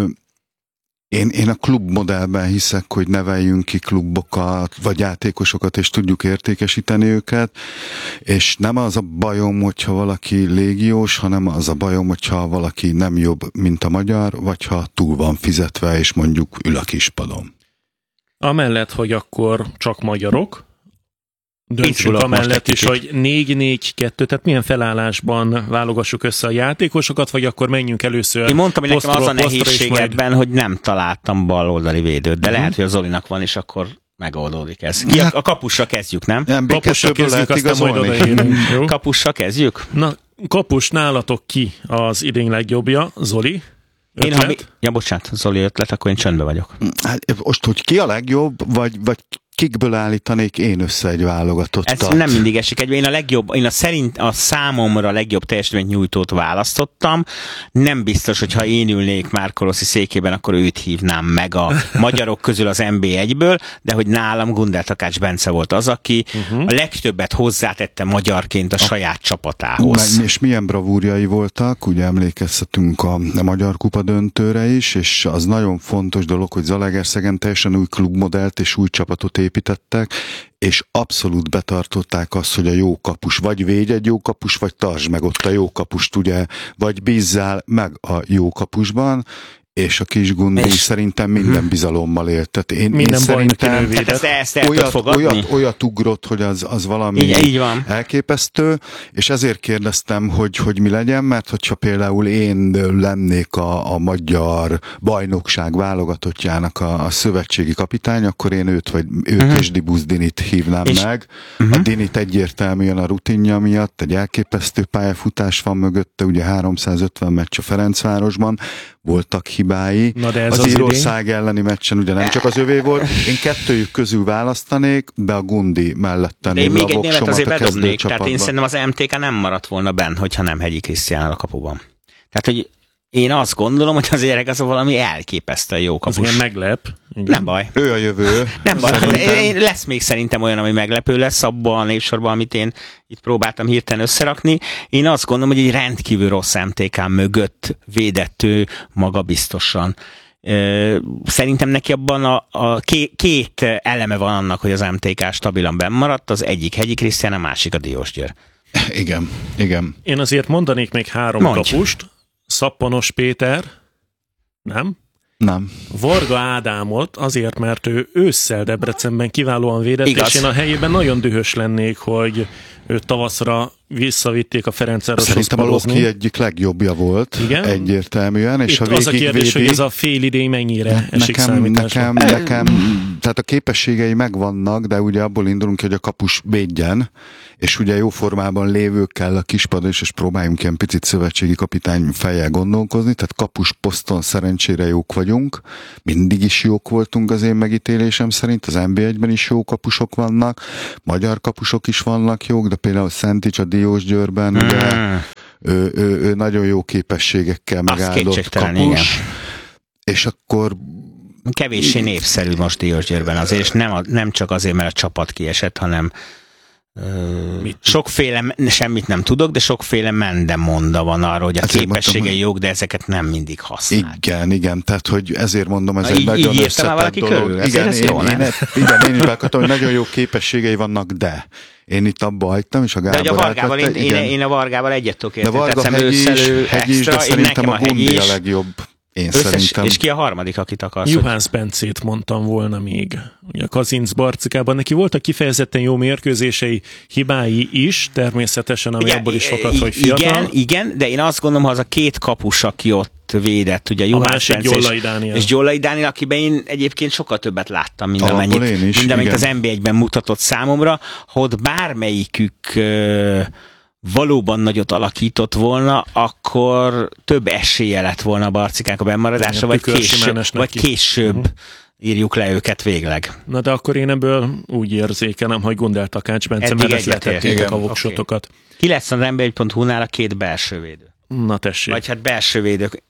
én a klubmodellben hiszek, hogy neveljünk ki klubokat, vagy játékosokat, és tudjuk értékesíteni őket, és nem az a bajom, hogyha valaki légiós, hanem az a bajom, hogyha valaki nem jobb, mint a magyar, vagy ha túl van fizetve, és mondjuk ül a kispadon. Amellett, hogy akkor csak magyarok, döntsünk amellett is, hogy 4-4-2, tehát milyen felállásban válogassuk össze a játékosokat, vagy akkor menjünk először. Én mondtam, hogy nekem az a nehézség ebben, hogy nem találtam baloldali védőt, de lehet, hogy a Zolinak van, és akkor megoldódik ez. A kapusra kezdjük, nem? Kapusra kezdjük, aztán majd odaérünk. Kapusra kezdjük? Na, kapus nálatok ki az idén legjobbja? Zoli? Bocsánat, Zoli ötlet, akkor én csöndbe vagyok. Hát most, hogy ki a legjobb, vagy kikből állítanék én össze egy válogatottat? Ez nem mindig esik egybe. Én a számomra legjobb teljesítményt nyújtót választottam. Nem biztos, hogy ha én ülnék Márko Rossi székében, akkor őt hívnám meg a magyarok közül az NB1-ből, de hogy nálam Gundel Takács Bence volt az, aki a legtöbbet hozzátette magyarként a saját csapatához. És milyen bravúrjai voltak, ugye emlékeztetünk a Magyar Kupa döntőre is, és az nagyon fontos dolog, hogy Zalaegerszegen teljesen új klubmodellt és új csapatot építettek, és abszolút betartották azt, hogy a jó kapus, vagy védj egy jó kapus, vagy tartsd meg ott a jó kapust, ugye, vagy bízzál meg a jó kapusban, és a kis Gundi szerintem minden bizalommal élt. Tehát én szerintem olyat ugrott, hogy az valami így van. Elképesztő, és ezért kérdeztem, hogy mi legyen, mert hogyha például én lennék a magyar bajnokság válogatottjának a szövetségi kapitány, akkor én őt és Dibusz Dinit hívnám meg. A Dinit egyértelműen a rutinja miatt, egy elképesztő pályafutás van mögötte, ugye 350 meccs a Ferencvárosban, voltak hibái. Az Írország elleni meccsen ugye nem csak az övé volt. Én kettőjük közül választanék, de a Gundi mellett tenném. De én még egy német azért bedobnék, tehát én szerintem az MTK nem maradt volna benn, hogyha nem Hegyi Krisztián a kapuban. Tehát, hogy én azt gondolom, hogy azért ez valami elképesztően jó kapus. Az ilyen meglep. Igen. Nem baj. Ő a jövő. Nem baj. Lesz még szerintem olyan, ami meglepő lesz abban a névsorban, amit én itt próbáltam hirtelen összerakni. Én azt gondolom, hogy egy rendkívül rossz MTK mögött védett ő magabiztosan. Szerintem neki abban a két eleme van annak, hogy az MTK stabilan bennmaradt, az egyik Hegyi Krisztián, a másik a Diósgyőr. Igen. Én azért mondanék még 3 kapust. Szappanos Péter, nem? Nem. Varga Ádámot azért, mert ő ősszel Debrecenben kiválóan védett, és én a helyében nagyon dühös lennék, hogy őt tavaszra visszavitték a Ferencvároshoz. Szerintem a Loki egyik legjobbja volt, igen? Egyértelműen. És itt az a kérdés, hogy ez a fél idény mennyire esik számításra. Nekem, tehát a képességei megvannak, de ugye abból indulunk, hogy a kapus védjen, és ugye jó formában lévő kell a kispadon, és próbáljunk ilyen picit szövetségi kapitány fejjel gondolkozni, tehát kapus poszton szerencsére jók vagyunk, mindig is jók voltunk az én megítélésem szerint, az NB1-ben is jó kapusok vannak, magyar kapusok is vannak jók, de például Szentics a Diósgyőrben, ugye ő nagyon jó képességekkel megáldott kapus, igen. És akkor kevéssé népszerű most Diósgyőrben azért, és nem csak azért, mert a csapat kiesett, hanem sokféle, semmit nem tudok, de sokféle mendemonda van arra, hogy a képességei jók, de ezeket nem mindig használ. Igen, tehát hogy ezért mondom, ez egy nagyon összetett dolog. Igen, én is beakadtam, hogy nagyon jó képességei vannak, de én itt abba hagytam, és a Gábor én a Vargával egyet tudok érteni. De Varga Hegy is, de szerintem a Gundi a legjobb. És ki a harmadik, akit akarsz? Juhán Spencét mondtam volna még. Ugye a Kazinc Barcikában neki voltak kifejezetten jó mérkőzései, hibái is, természetesen, ami abból is fakad, hogy fiatal. Igen, de én azt gondolom, ha az a két kapus, aki ott védett, ugye Juhán Spence és Gyolai Dániel, akiben én egyébként sokkal többet láttam, mint amit az NB1-ben mutatott számomra, hogy bármelyikük valóban nagyot alakított volna, akkor több esélye lett volna a Barcikák a bennmaradásra, vagy később írjuk le őket végleg. Na de akkor én ebből úgy érzékelem, hogy Gundel Takács Bence mellett letették a voksotokat. Ki lesz az NB1.hu-nál a két belsővédő? Na tessék. Vagy hát belsővédők.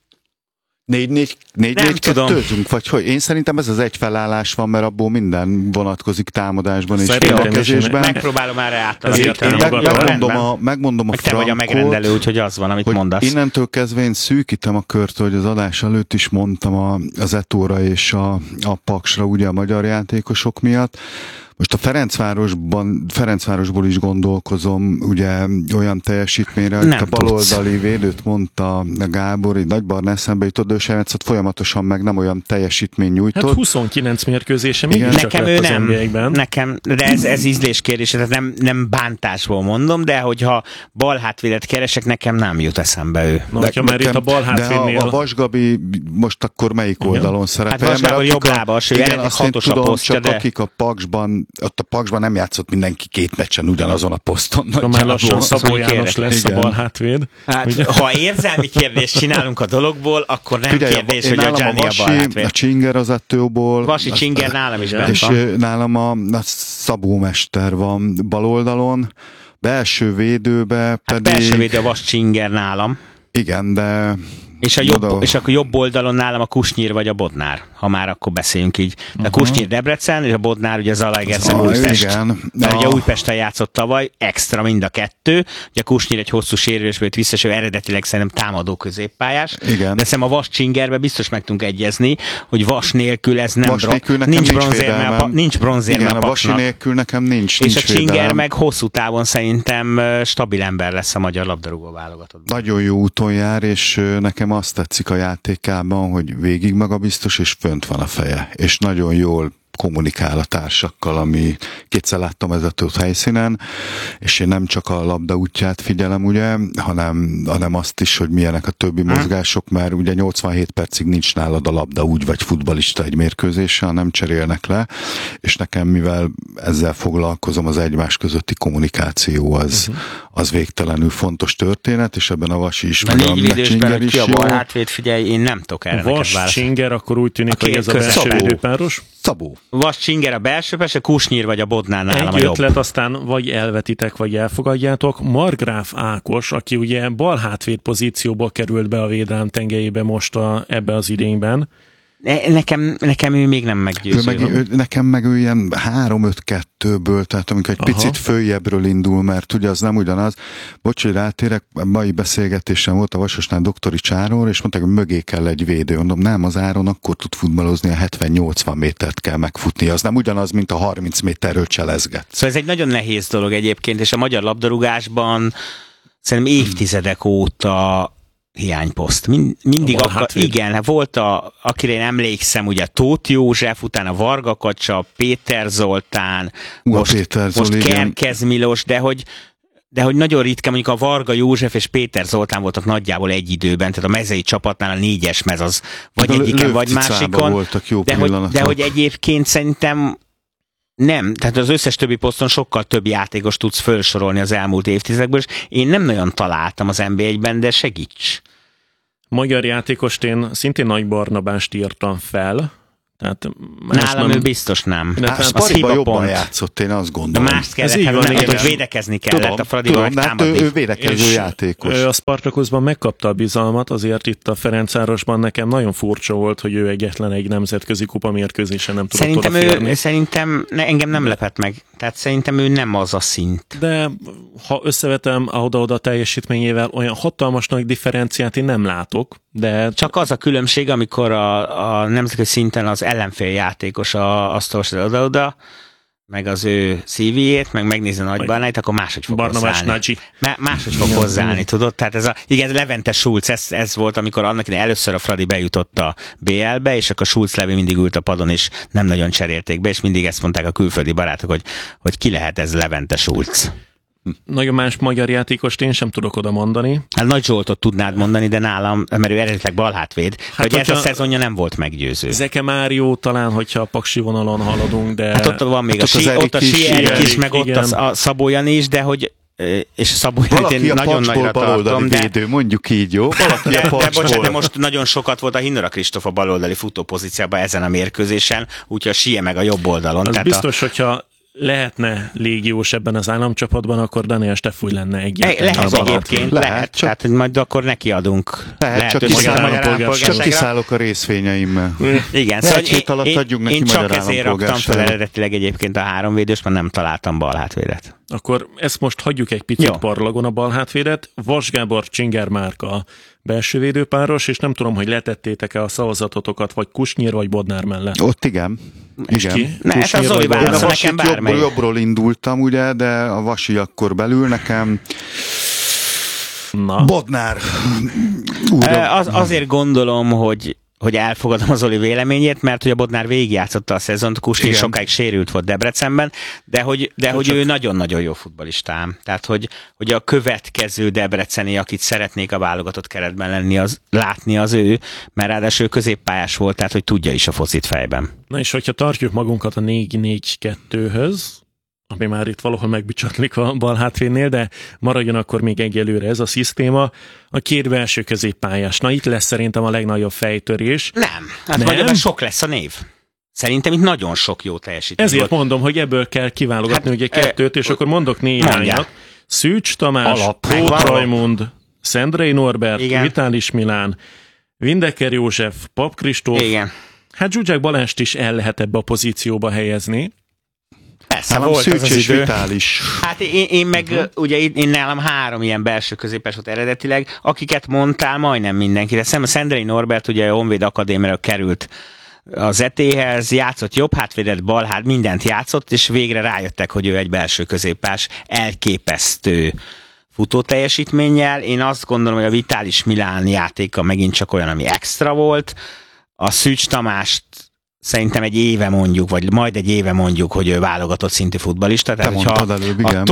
4-4-2-zünk, vagy hogy? Én szerintem ez az egy felállás van, mert abból minden vonatkozik támadásban és védekezésben. Megpróbálom már átalakítani. Megmondom a Frankot. Te vagy a megrendelő, úgyhogy az van, amit mondasz. Innentől kezdve én szűkítem a kört, hogy az adás előtt is mondtam az Etóra és a Paksra, ugye a magyar játékosok miatt. Most a Ferencvárosból is gondolkozom, ugye olyan teljesítményre, hogy a baloldali védőt mondta a Gábor, így Nagybarna eszembe jutott, de ő sem játszott folyamatosan, meg nem olyan teljesítmény nyújtott. Hát 29 mérkőzése mégis csak lett az NBA-ben. Nekem, de ez ízléskérdés, tehát nem bántásból mondom, de hogyha balhátvédet keresek, nekem nem jut eszembe ő. Na, hogyha már itt a balhátvédnél... De a Vasgabi most akkor melyik oldalon szerepel? Hát Vasgabi jobb lábas, ő eredetileg hatos a posztja, de... akik a Paksban ott a Paksban nem játszott mindenki két meccsen ugyanazon a poszton. Már lassan Szabó János lesz a balhátvéd. Hát, ha érzelmi kérdést csinálunk a dologból, akkor nem kérdés, hogy a Gianni a balhátvéd. A Csinger az Ettőból. Vasi Csinger nálam is bent és van. És nálam a Szabó Mester van baloldalon. Belső védőbe pedig... Hát belső védő a Vas Csinger nálam. Igen, de... És akkor jobb oldalon nálam a Kusnyír vagy a Bodnár, ha már akkor beszéljünk így. A Kusnyír Debrecen, és a Bodnár ugye Zalaegerszeg Újpest. Mert ugye Újpesten játszott tavaly, extra mind a kettő. Ugye a Kusnyír egy hosszú sérülésből jött vissza, és eredetileg szerintem támadó középpályás. Igen. De szerintem a Vas Csingerbe biztos meg tudunk egyezni, hogy Vas nélkül ez nem nincs bronzérme a Vasi nélkül nekem nincs. És a Csinger meg hosszú távon szerintem stabil ember lesz a magyar labdarúgó válogatott. Nagyon jó úton jár, és nekem azt tetszik a játékában, hogy végig magabiztos, és fönt van a feje, és nagyon jól kommunikál a társakkal, ami kétszer láttam vezetőt helyszínen, és én nem csak a labda útját figyelem, ugye, hanem azt is, hogy milyenek a többi mozgások, mert ugye 87 percig nincs nálad a labda úgy, vagy futballista egy mérkőzéssel, nem cserélnek le, és nekem, mivel ezzel foglalkozom, az egymás közötti kommunikáció az végtelenül fontos történet, és ebben a Vasi is, meg a Csinger is jó. Hátvéd, figyelj, én nem tudok erre neked válaszolni. Vas Csinger, akkor úgy tűnik, hogy ez a belső védőpáros. Szabó. Vas Csinger a belső, persze Kusnyír vagy a Bodnár nálam a jobb. Ötlet, aztán vagy elvetitek, vagy elfogadjátok. Margráf Ákos, aki ugye balhátvéd pozícióból került be a védelem tengelyébe most ebbe az idényben. Nekem ő még nem meggyőző. Nekem meg ő ilyen 3-5-2-ből, tehát amikor egy picit följebbről indul, mert ugye az nem ugyanaz. Bocs, hogy rátérek, mai beszélgetésen volt a Vasosnál doktori Csáror, és mondták, hogy mögé kell egy védő. Mondom, nem, az Áron akkor tud futballozni, a 70-80 métert kell megfutni. Az nem ugyanaz, mint a 30 méterről cselezget. Szóval ez egy nagyon nehéz dolog egyébként, és a magyar labdarúgásban szerintem évtizedek óta hiányposzt. Mindig igen, volt akire én emlékszem, ugye Tóth József, utána Varga Kacsa, Péter Zoltán, most Kerkez Milos, de hogy de hogy nagyon ritkán mondjuk a Varga József és Péter Zoltán voltak nagyjából egy időben, tehát a mezei csapatnál a 4-es mez az vagy egyiken, vagy másikon. Voltak jó de hogy egyébként szerintem nem, tehát az összes többi poszton sokkal több játékos tudsz felsorolni az elmúlt évtizedekből, és én nem nagyon találtam az NB1-ben, de segíts. Magyar játékost én szintén Nagy Barnabást írtam fel. Tehát nálam ő biztos nem. Spariba jobban játszott, én azt gondolom. De mást kellett, hogy védekezni kellett a Fradival, meg támadni. Ő védekező játékos. A Spartakuszban megkapta a bizalmat, azért itt a Ferencvárosban nekem nagyon furcsa volt, hogy ő egyetlen egy nemzetközi kupamérkőzésen nem tudott odaférni. Szerintem engem nem lepett meg. Tehát szerintem ő nem az a szint. De ha összevetem oda-oda teljesítményével, olyan hatalmas nagy differenciát én nem látok. De csak az a különbség, amikor a nemzetközi szinten az ellenfél játékos azt olvasod oda-oda, meg az ő CV-jét, meg megnézi a Nagy Barnáit, akkor máshogy fog hozzáállni. Máshogy fog hozzáállni, tudod? Tehát ez Levente Schulz, ez volt, amikor annak idején először a Fradi bejutott a BL-be, és akkor Schulz Levi mindig ült a padon, és nem nagyon cserélték be, és mindig ezt mondták a külföldi barátok, hogy ki lehet ez Levente Schulz. Nagyon más magyar játékost én sem tudok oda mondani. Hát Nagy Zsoltot tudnád mondani, de nálam, mert ő eredetileg balhátvéd, hogy ez a szezonja nem volt meggyőző. Zeke Mário talán, hogyha a paksi vonalon haladunk, de... Hát ott van még ott a Erik is, meg ott a Szabó Jani is, de hogy és a Szabó Janit én nagyon nagyra tartom, védő, mondjuk így, jó? De most nagyon sokat volt a Hinner'a Kristóf a baloldali futópozíciában ezen a mérkőzésen, úgyhogy a Sie meg a jobb oldalon. Az biztos, hogyha lehetne légiós ebben az államcsapatban, akkor Daniel Steffúj lenne egyébként. Lehet egyébként, lehet. Tehát, hogy majd akkor nekiadunk. Lehet, csak kiszállok a részvényeimmel. Igen, szóval hét alatt adjunk neki én magyar csak ezért raktam fel eredetileg egyébként a 3 védős, mert nem találtam balhátvédet. Akkor ezt most hagyjuk egy picit parlagon a balhátvédet. Vas Gábor, Csinger Márka belső védőpáros, és nem tudom, hogy letettétek-e a szavazatotokat, vagy Kusnyir, vagy Bodnár mellett. Ott igen. Igen. Ez az Zoli válasz, nekem bármely. Jobbról indultam, ugye, de a Vasi akkor belül nekem Bodnár. Azért gondolom, hogy elfogadom az Zoli véleményét, mert hogy a Bodnár végigjátszotta a szezont, Kusnyir sokáig sérült volt Debrecenben, de hogy ő nagyon-nagyon jó futballistám. Tehát, hogy a következő debreceni, akit szeretnék a válogatott keretben látni az ő, mert ráadásul középpályás volt, tehát hogy tudja is a focit fejben. Na és hogyha tartjuk magunkat a 4-4-2-höz, ami már itt valahol megbicsatlik a bal hátvédnél, de maradjon akkor még egyelőre ez a szisztéma. A két belső középpályás. Na itt lesz szerintem a legnagyobb fejtörés. Nem, vagy sok lesz a név. Szerintem itt nagyon sok jó teljesítmény. Ezért mondom, hogy ebből kell kiválogatni ugye kettőt, és akkor mondok néhányat. Szűcs Tamás, Tóth Rajmund, Szendrei Norbert, Vitális Milán, Vindeker József, Pap Kristóf. Igen. Hát Zsuzsák Balást is el lehet ebbe a pozícióba helyezni. Persze, volt Szűcs az és Vitális. Hát én meg, ugye én nálam 3 ilyen belső középes volt eredetileg, akiket mondtál majdnem mindenki, de a Szendrei Norbert ugye a Honvéd Akadémiára került az ET-hez, játszott jobb hátvédet, balhát, mindent játszott, és végre rájöttek, hogy ő egy belső középpás elképesztő futó teljesítménnyel. Én azt gondolom, hogy a Vitális Milán játéka megint csak olyan, ami extra volt. A Szűcs Tamást szerintem egy éve mondjuk, vagy majd egy éve mondjuk, hogy ő válogatott szintű futballista. Tehát, hogyha a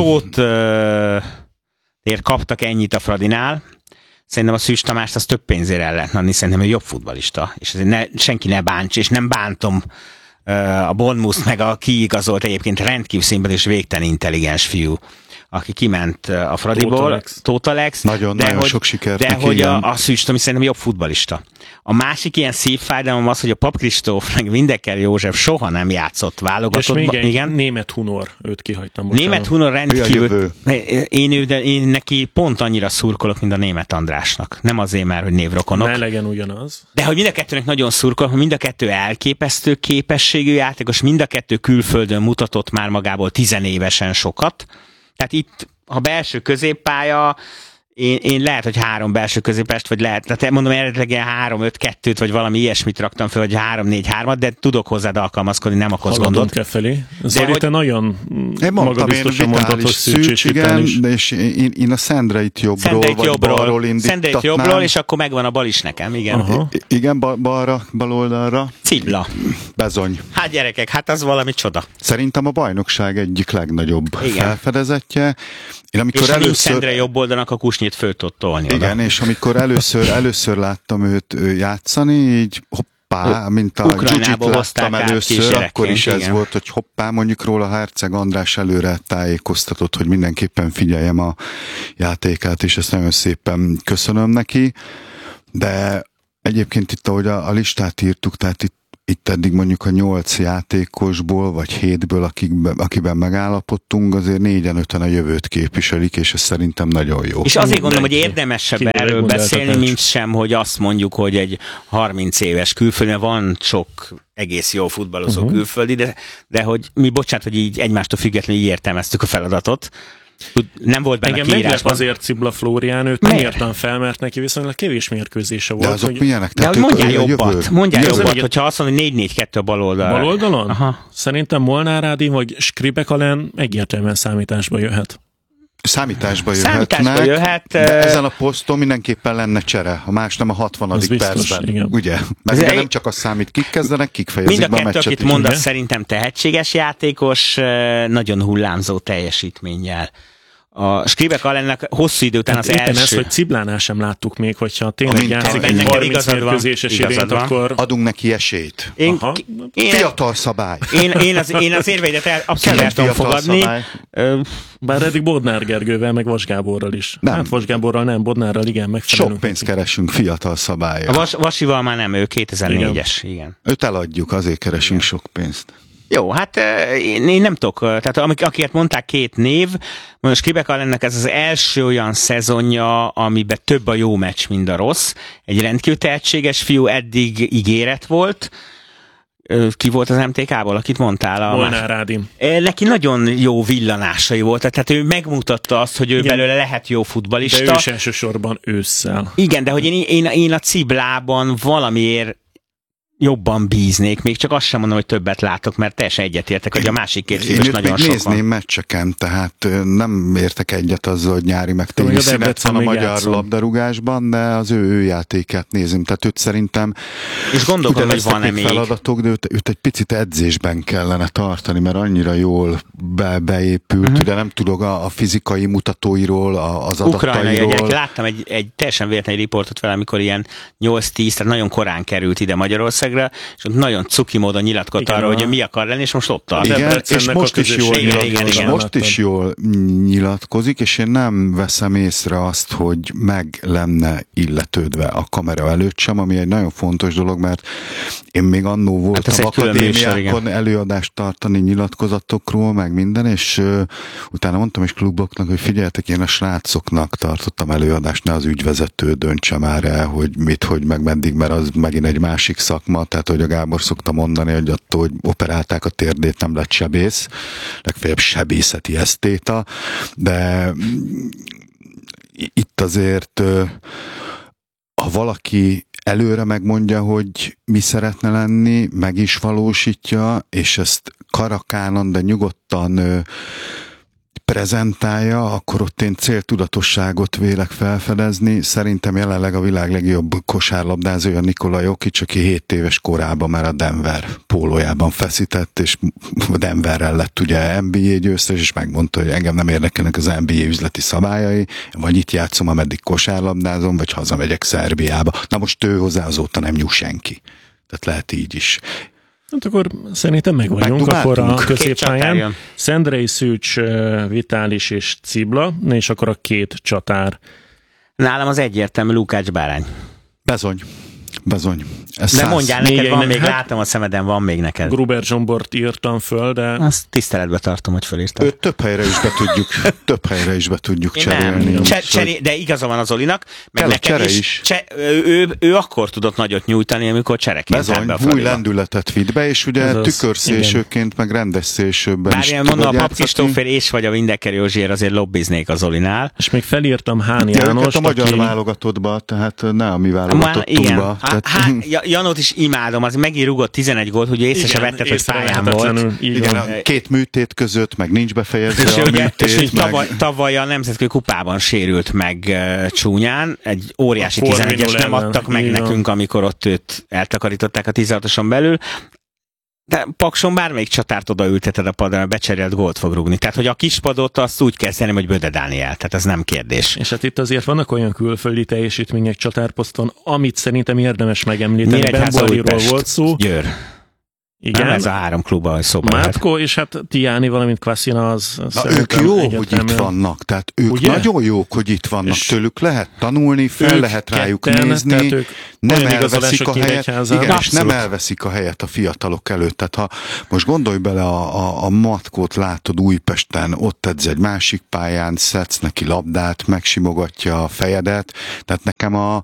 Tóthért kaptak ennyit a Fradinál, szerintem a Szűcs Tamást az több pénzért el lehetne adni, szerintem ő jobb futballista. És senki ne bánts, és nem bántom a Bournemouth meg a kiigazolt egyébként rendkívül színben és végtelen intelligens fiú, aki kiment a Fradiból, Tóth Alex. Nagyon sok sikert. De hogy a Szűcs Tomi szerintem jobb futballista. A másik ilyen szívfájdalom az, hogy a Pap Kristóf, meg Vindeker József soha nem játszott válogatottban. És még Németh Hunor, őt kihagytam. Németh Hunor rendkívül. Én neki pont annyira szurkolok, mint a Németh Andrásnak. Nem azért már, hogy névrokonok. Ne legyen ugyanaz. De hogy mind a kettőnek nagyon szurkolok, mind a kettő elképesztő képességű játékos, mind a kettő külföldön mutatott már magából 10 évesen sokat. Tehát itt a belső középpálya, én lehet, hogy 3 belső középest, vagy lehet, tehát mondom, eredetileg 3-5-2-t, vagy valami ilyesmit raktam fel, vagy 3-4-3-at, de tudok hozzád alkalmazkodni, nem okoz gondot. Kell felé. Zoli, te nagyon magabiztosan mondtad, hogy Szűcs és Vitális. És én a Szendreit jobbról, vagy balról indítatnám. Szendreit jobbról, és akkor megvan a bal is nekem, igen. Igen, bal oldalra. Cibla. Bezony. Hát gyerekek, hát az valami csoda. Szerintem a bajnokság egyik legnagyobb felfedezetje. És ha nincs Szendre jobb oldalnak, a Kusnyit föl tud tolni. Igen, oda. És amikor először láttam őt játszani, így hoppá, mint a Gyugyit láttam először, akkor is ez volt, hogy hoppá, mondjuk róla Herceg András előre tájékoztatott, hogy mindenképpen figyeljem a játékát, és ezt nagyon szépen köszönöm neki. De egyébként itt, ahogy a listát írtuk, tehát itt eddig mondjuk a 8 játékosból, vagy 7-ből, akiben megállapodtunk, azért 4-5-en a jövőt képviselik, és ez szerintem nagyon jó. És azért gondolom, hogy érdemesebb erről beszélni, mint sem, hogy azt mondjuk, hogy egy 30 éves külföldi, mert van sok egész jó futballozó külföldi, de hogy mi, bocsánat, hogy így egymástól függetlenül így értelmeztük a feladatot. Nem volt benne engem meglep azért Cibla Flórián, őt nem értem fel, mert neki viszonylag kevés mérkőzése volt. De azok milyenek? De hogy mondjál jobbat, hogyha azt mondod, hogy 4-4-2 a bal oldalra. Bal oldalon? Aha. Szerintem Molnár Ádám vagy Skripek Alen egyértelműen számításba jöhet. Számításba jöhet. De ezen a poszton mindenképpen lenne csere, ha más nem a 60. percben. Igen. Ugye? Mert nem csak az számít, kik kezdenek, kik fejezik be a meccset. Mind a kettő, akit mondasz, szerintem tehetséges játékos, nagyon hullámzó teljesítménnyel. A Skripek Alennek hosszú idő után az éppen első... ez, hogy Ciblánál sem láttuk még, hogyha tényleg játszik egy 30 mérkőzéses irént, akkor... Adunk neki esélyt. Fiatal szabály. Én az érveidet abszolút el tudom fogadni. Bár eddig Bodnár Gergővel, meg Vas Gáborral is. Nem. Hát Vas Gáborral nem, Bodnárral igen, megfelelünk. Sok pénzt keresünk fiatal szabálya. A Vasival már nem, ő 2004-es. Igen. Őt eladjuk, azért keresünk sok pénzt. Jó, hát én nem tudok, tehát akiért mondták 2 név, most Skripek Alennek ez az első olyan szezonja, amiben több a jó meccs, mint a rossz. Egy rendkívül tehetséges fiú, eddig ígéret volt. Ki volt az MTK-ból, akit mondtál? Molnár Ádám. Neki nagyon jó villanásai volt, tehát ő megmutatta azt, hogy ő belőle lehet jó futballista. De ő is elsősorban ősszel. Igen, de hogy én a Ciblában valamiért jobban bíznék, még csak azt sem mondom, hogy többet látok, mert teljesen egyetértek, hogy a másik 2 filmes nagyon sok van. Én nézném meccseken, tehát nem értek egyet azzal, hogy nyári meg téli szünet van a magyar labdarúgásban, de az ő játékát nézem, tehát őt szerintem és gondolkodom, hogy van-e még feladatok, de őt egy picit edzésben kellene tartani, mert annyira jól beépült, ugye nem tudok a fizikai mutatóiról, az adatairól. Láttam egy teljesen véletlen riportot vele, amikor ilyen 8-10, tehát nagyon korán került ide Magyarország, és ott nagyon cuki módon nyilatkozott arra, hogy mi akar lenni, és most ott tart. Igen, és most is jól nyilatkozik, és én nem veszem észre azt, hogy meg lenne illetődve a kamera előtt sem, ami egy nagyon fontos dolog, mert én még annó voltam akadémiákon előadást tartani nyilatkozatokról, meg minden, és utána mondtam is kluboknak, hogy figyeljetek, én a srácoknak tartottam előadást, ne az ügyvezető döntse már el, hogy mit, hogy meg meddig, mert az megint egy másik szakma, tehát, hogy a Gábor szokta mondani, hogy attól, hogy operálták a térdét, nem lett sebész, legfeljebb sebészeti esztéta, de itt azért ha valaki előre megmondja, hogy mi szeretne lenni, meg is valósítja, és ezt karakánon, de nyugodtan prezentálja, akkor ott én céltudatosságot vélek felfedezni. Szerintem jelenleg a világ legjobb kosárlabdázója Nikola Jokic, aki 7 éves korában már a Denver pólójában feszített, és Denverrel lett ugye NBA győztes, és megmondta, hogy engem nem érdekelnek az NBA üzleti szabályai, vagy itt játszom, ameddig kosárlabdázom, vagy hazamegyek Szerbiába. Na most ő hozzá azóta nem nyúl senki. Tehát lehet így is. Hát akkor szerintem meg vagyunk, akkor a középpályán. Szendrei, Szűcs, Vitális és Cibla, és akkor a 2 csatár. Nálam az egyértelmű Lukács Bárány. Bezony. De mondjál neked, van még, látom a szemeden, van még neked. Gruber Zsombort írtam föl, de... Azt tiszteletbe tartom, hogy fölírtam. Őt több helyre is be tudjuk cserélni. De igaza van az Olinak, meg neked is. Ő akkor tudott nagyot nyújtani, amikor csereként állt be a Fradiba. Új lendületet vitt be, és ugye tükörszélsőként, meg rendes szélsőben is tudod mondom, a Pap Kristófér és vagy a Vindeker Józsiér azért lobbiznék az Olinál. És még felírtam Hán Jánost, a magyar válogatottba, tehát ne a mi válogatottba. Janót is imádom, az megint rúgott 11 gólt, hogy észre se vetted, hogy pályán volt. Igen, két műtét között, meg nincs befejezve a műtét. És tavaly a Nemzetközi Kupában sérült meg csúnyán, egy óriási 11-es nem adtak meg nekünk, amikor ott őt eltakarították a 16-oson belül. De Pakson bármelyik csatárt odaülteted a padra, becserélt gólt fog rúgni. Tehát, hogy a kispadot azt úgy kezdeni, hogy Böde Dániel. Tehát ez nem kérdés. És hát itt azért vannak olyan külföldi teljesítmények csatárposzton, amit szerintem érdemes megemlíteni. Ben Boliról volt szó. Győr. Igen. Nem ez a 3 klub, ahogy szóban Mátko, és hát Tiáni, valamint Kvaszina, az ők jó, hogy itt vannak. Tehát ők ugye? Nagyon jók, hogy itt vannak. És tőlük lehet tanulni, fel lehet rájuk nézni, nem elveszik a helyet. Igen, és nem elveszik a helyet a fiatalok előtt. Tehát ha most gondolj bele, a Matkót látod Újpesten, ott edz egy másik pályán, szedsz neki labdát, megsimogatja a fejedet. Tehát nekem a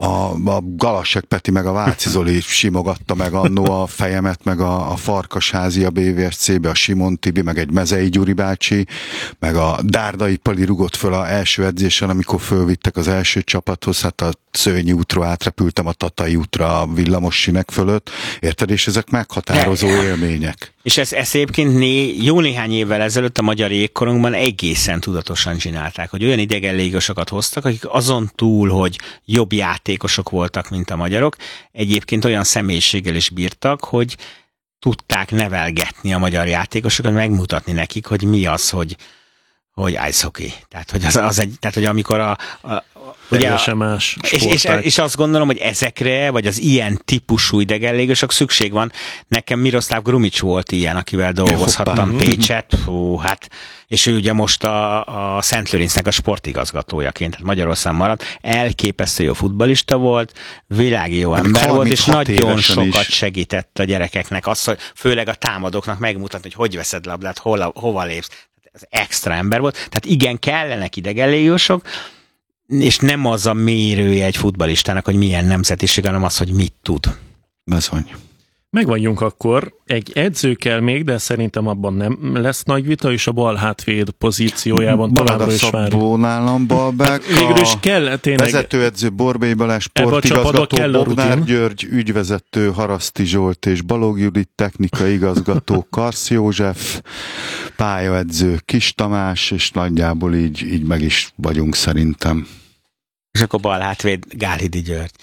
Galasek Peti meg a Váci Zoli simogatta meg annó a fejemet, meg a Farkasházi a BVSC-be, a Simon Tibi, meg egy Mezei Gyuri bácsi, meg a Dárdai Pali rugott föl az első edzésen, amikor fölvittek az első csapathoz, hát a Szőnyi útról átrepültem a Tatai útra a villamos sinek fölött, érted? És ezek meghatározó élmények. És ezt egyébként jó néhány évvel ezelőtt a magyar jégkorunkban egészen tudatosan csinálták, hogy olyan idegen légosokat hoztak, akik azon túl, hogy jobb játékosok voltak, mint a magyarok, egyébként olyan személyiséggel is bírtak, hogy tudták nevelgetni a magyar játékosokat, megmutatni nekik, hogy mi az, hogy ice hockey. Tehát, hogy amikor teljesen más és azt gondolom, hogy ezekre, vagy az ilyen típusú idegenlégosok szükség van. Nekem Miroslav Grumic volt ilyen, akivel dolgozhattam Pécset. És ő ugye most a Szent Lőrincnek a sportigazgatójaként, tehát Magyarországon maradt. Elképesztő jó futballista volt, világi jó ember volt, és nagyon sokat segített a gyerekeknek. Azt, hogy főleg a támadóknak megmutatni, hogy veszed labdát, hova lépsz. Ez extra ember volt. Tehát igen, kellenek idegenlégiósok, és nem az a mérője egy futballistának, hogy milyen nemzetiség, hanem az, hogy mit tud. Bizony. Megvagyunk akkor. Egy edző kell még, de szerintem abban nem lesz nagy vita, és a bal hátvéd pozíciójában továbbra is várjuk. Szabó nálam Balbek, végül is kell tényleg. Vezetőedző Borbély Balázs, sportigazgató Bognár György, ügyvezető Haraszti Zsolt és Balogh Judit, technikai igazgató Karsz József, pályaedző Kis Tamás, és nagyjából így meg is vagyunk szerintem. És akkor bal hátvéd Gálhidi György.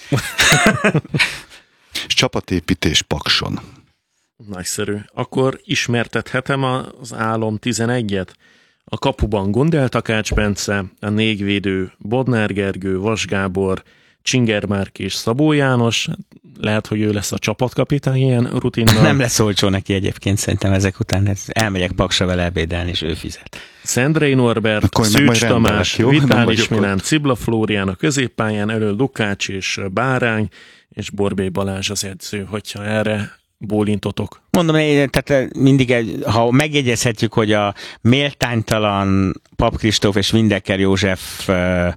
És csapatépítés Pakson. Nagyszerű. Akkor ismertethetem az álom 11-et. A kapuban Gundel Takács Bence, a négyvédő Bodnár Gergő, Vas Gábor, Csinger Márk és Szabó János. Lehet, hogy ő lesz a csapatkapitány ilyen rutinnal. Nem lesz olcsó neki egyébként szerintem ezek után. Elmegyek Paksra vele ebédelni, és ő fizet. Szendrei Norbert, Szűcs Tamás, Vitális Milán, Cibla Flórián a középpályán, elől Lukács és Bárány, és Borbély Balázs az edző, hogyha erre bólintotok. Mondom, tehát mindig, ha megjegyezhetjük, hogy a méltánytalan Pap Kristóf és Windecker József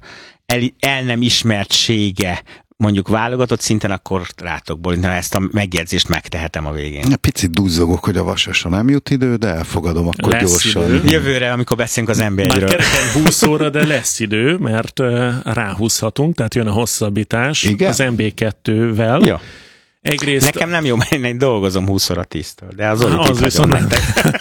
el nem ismertsége mondjuk válogatott szinten, akkor rátok bólintani, ezt a megjegyzést megtehetem a végén. Picit duzzogok, hogy a Vasasra nem jut idő, de elfogadom akkor lesz gyorsan. Idő. Jövőre, amikor beszélünk az NB1-ről. Már kereken 20 óra, de lesz idő, mert ráhúzhatunk, tehát jön a hosszabbítás. Igen? Az NB2-vel. Ja. Egyrészt... Nekem nem jó, mert én dolgozom 20 óra 10-től, de az viszont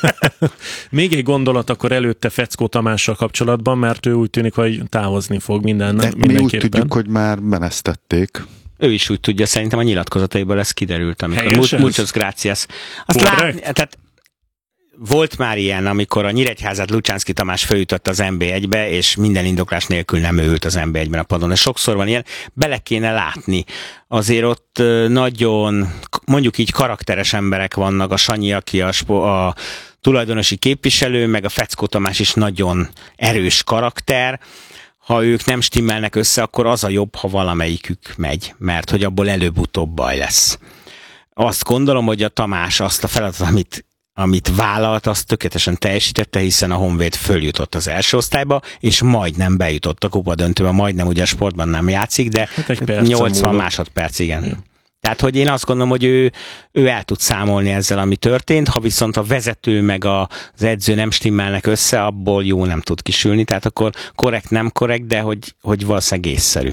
Még egy gondolat akkor előtte Feckó Tamással kapcsolatban, mert ő úgy tűnik, hogy távozni fog mindenképpen. Mi úgy tudjuk, hogy már menesztették. Ő is úgy tudja, szerintem a nyilatkozataiból ez kiderült, amikor muchos gracias. Azt látni, tehát volt már ilyen, amikor a Nyíregyházát Lucsánszky Tamás feljutott az NB1-be, és minden indoklás nélkül nem ült az NB1-ben a padon. De sokszor van ilyen, bele kéne látni. Azért ott nagyon, mondjuk így karakteres emberek vannak, a Sanyi, aki a tulajdonosi képviselő, meg a Feckó Tamás is nagyon erős karakter. Ha ők nem stimmelnek össze, akkor az a jobb, ha valamelyikük megy, mert hogy abból előbb-utóbb baj lesz. Azt gondolom, hogy a Tamás azt a feladatot, amit vállalt, azt tökéletesen teljesítette, hiszen a Honvéd följutott az első osztályba, és majdnem bejutott a kupadöntőbe, majdnem, ugye a sportban nem játszik, de 80 másodperc, igen. Ja. Tehát, hogy én azt gondolom, hogy ő el tud számolni ezzel, ami történt, ha viszont a vezető meg az edző nem stimmelnek össze, abból jó nem tud kisülni, tehát akkor korrekt, nem korrekt, de hogy valószínűleg észszerű.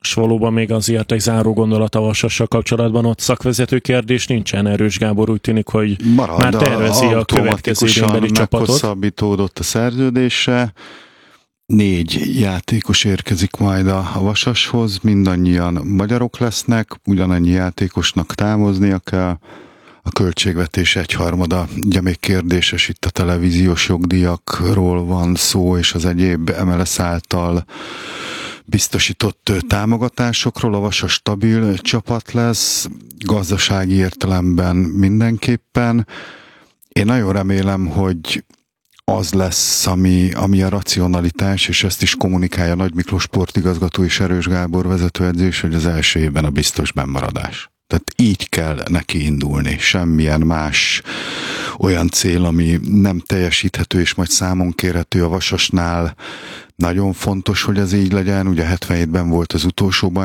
És valóban még azért egy záró gondolat a Vasassal kapcsolatban, ott szakvezető kérdés nincsen. Erős Gábor úgy tűnik, hogy marad, már tervezi a következő idénybeli csapatot. Meghosszabbítódott a szerződése, 4 játékos érkezik majd a Vasashoz, mindannyian magyarok lesznek, ugyanannyi játékosnak távoznia kell, a költségvetés 1/3, ugye még kérdéses, itt a televíziós jogdíjakról van szó, és az egyéb MLS által biztosított támogatásokról. A Vasas stabil csapat lesz, gazdasági értelemben mindenképpen. Én nagyon remélem, hogy az lesz, ami a racionalitás, és ezt is kommunikálja Nagy Miklós sportigazgató és Erős Gábor vezetőedzés, hogy az első évben a biztos bennmaradás. Tehát így kell neki indulni. Semmilyen más olyan cél, ami nem teljesíthető és majd számon kérhető a Vasasnál. Nagyon fontos, hogy ez így legyen. Ugye 77-ben volt az utolsó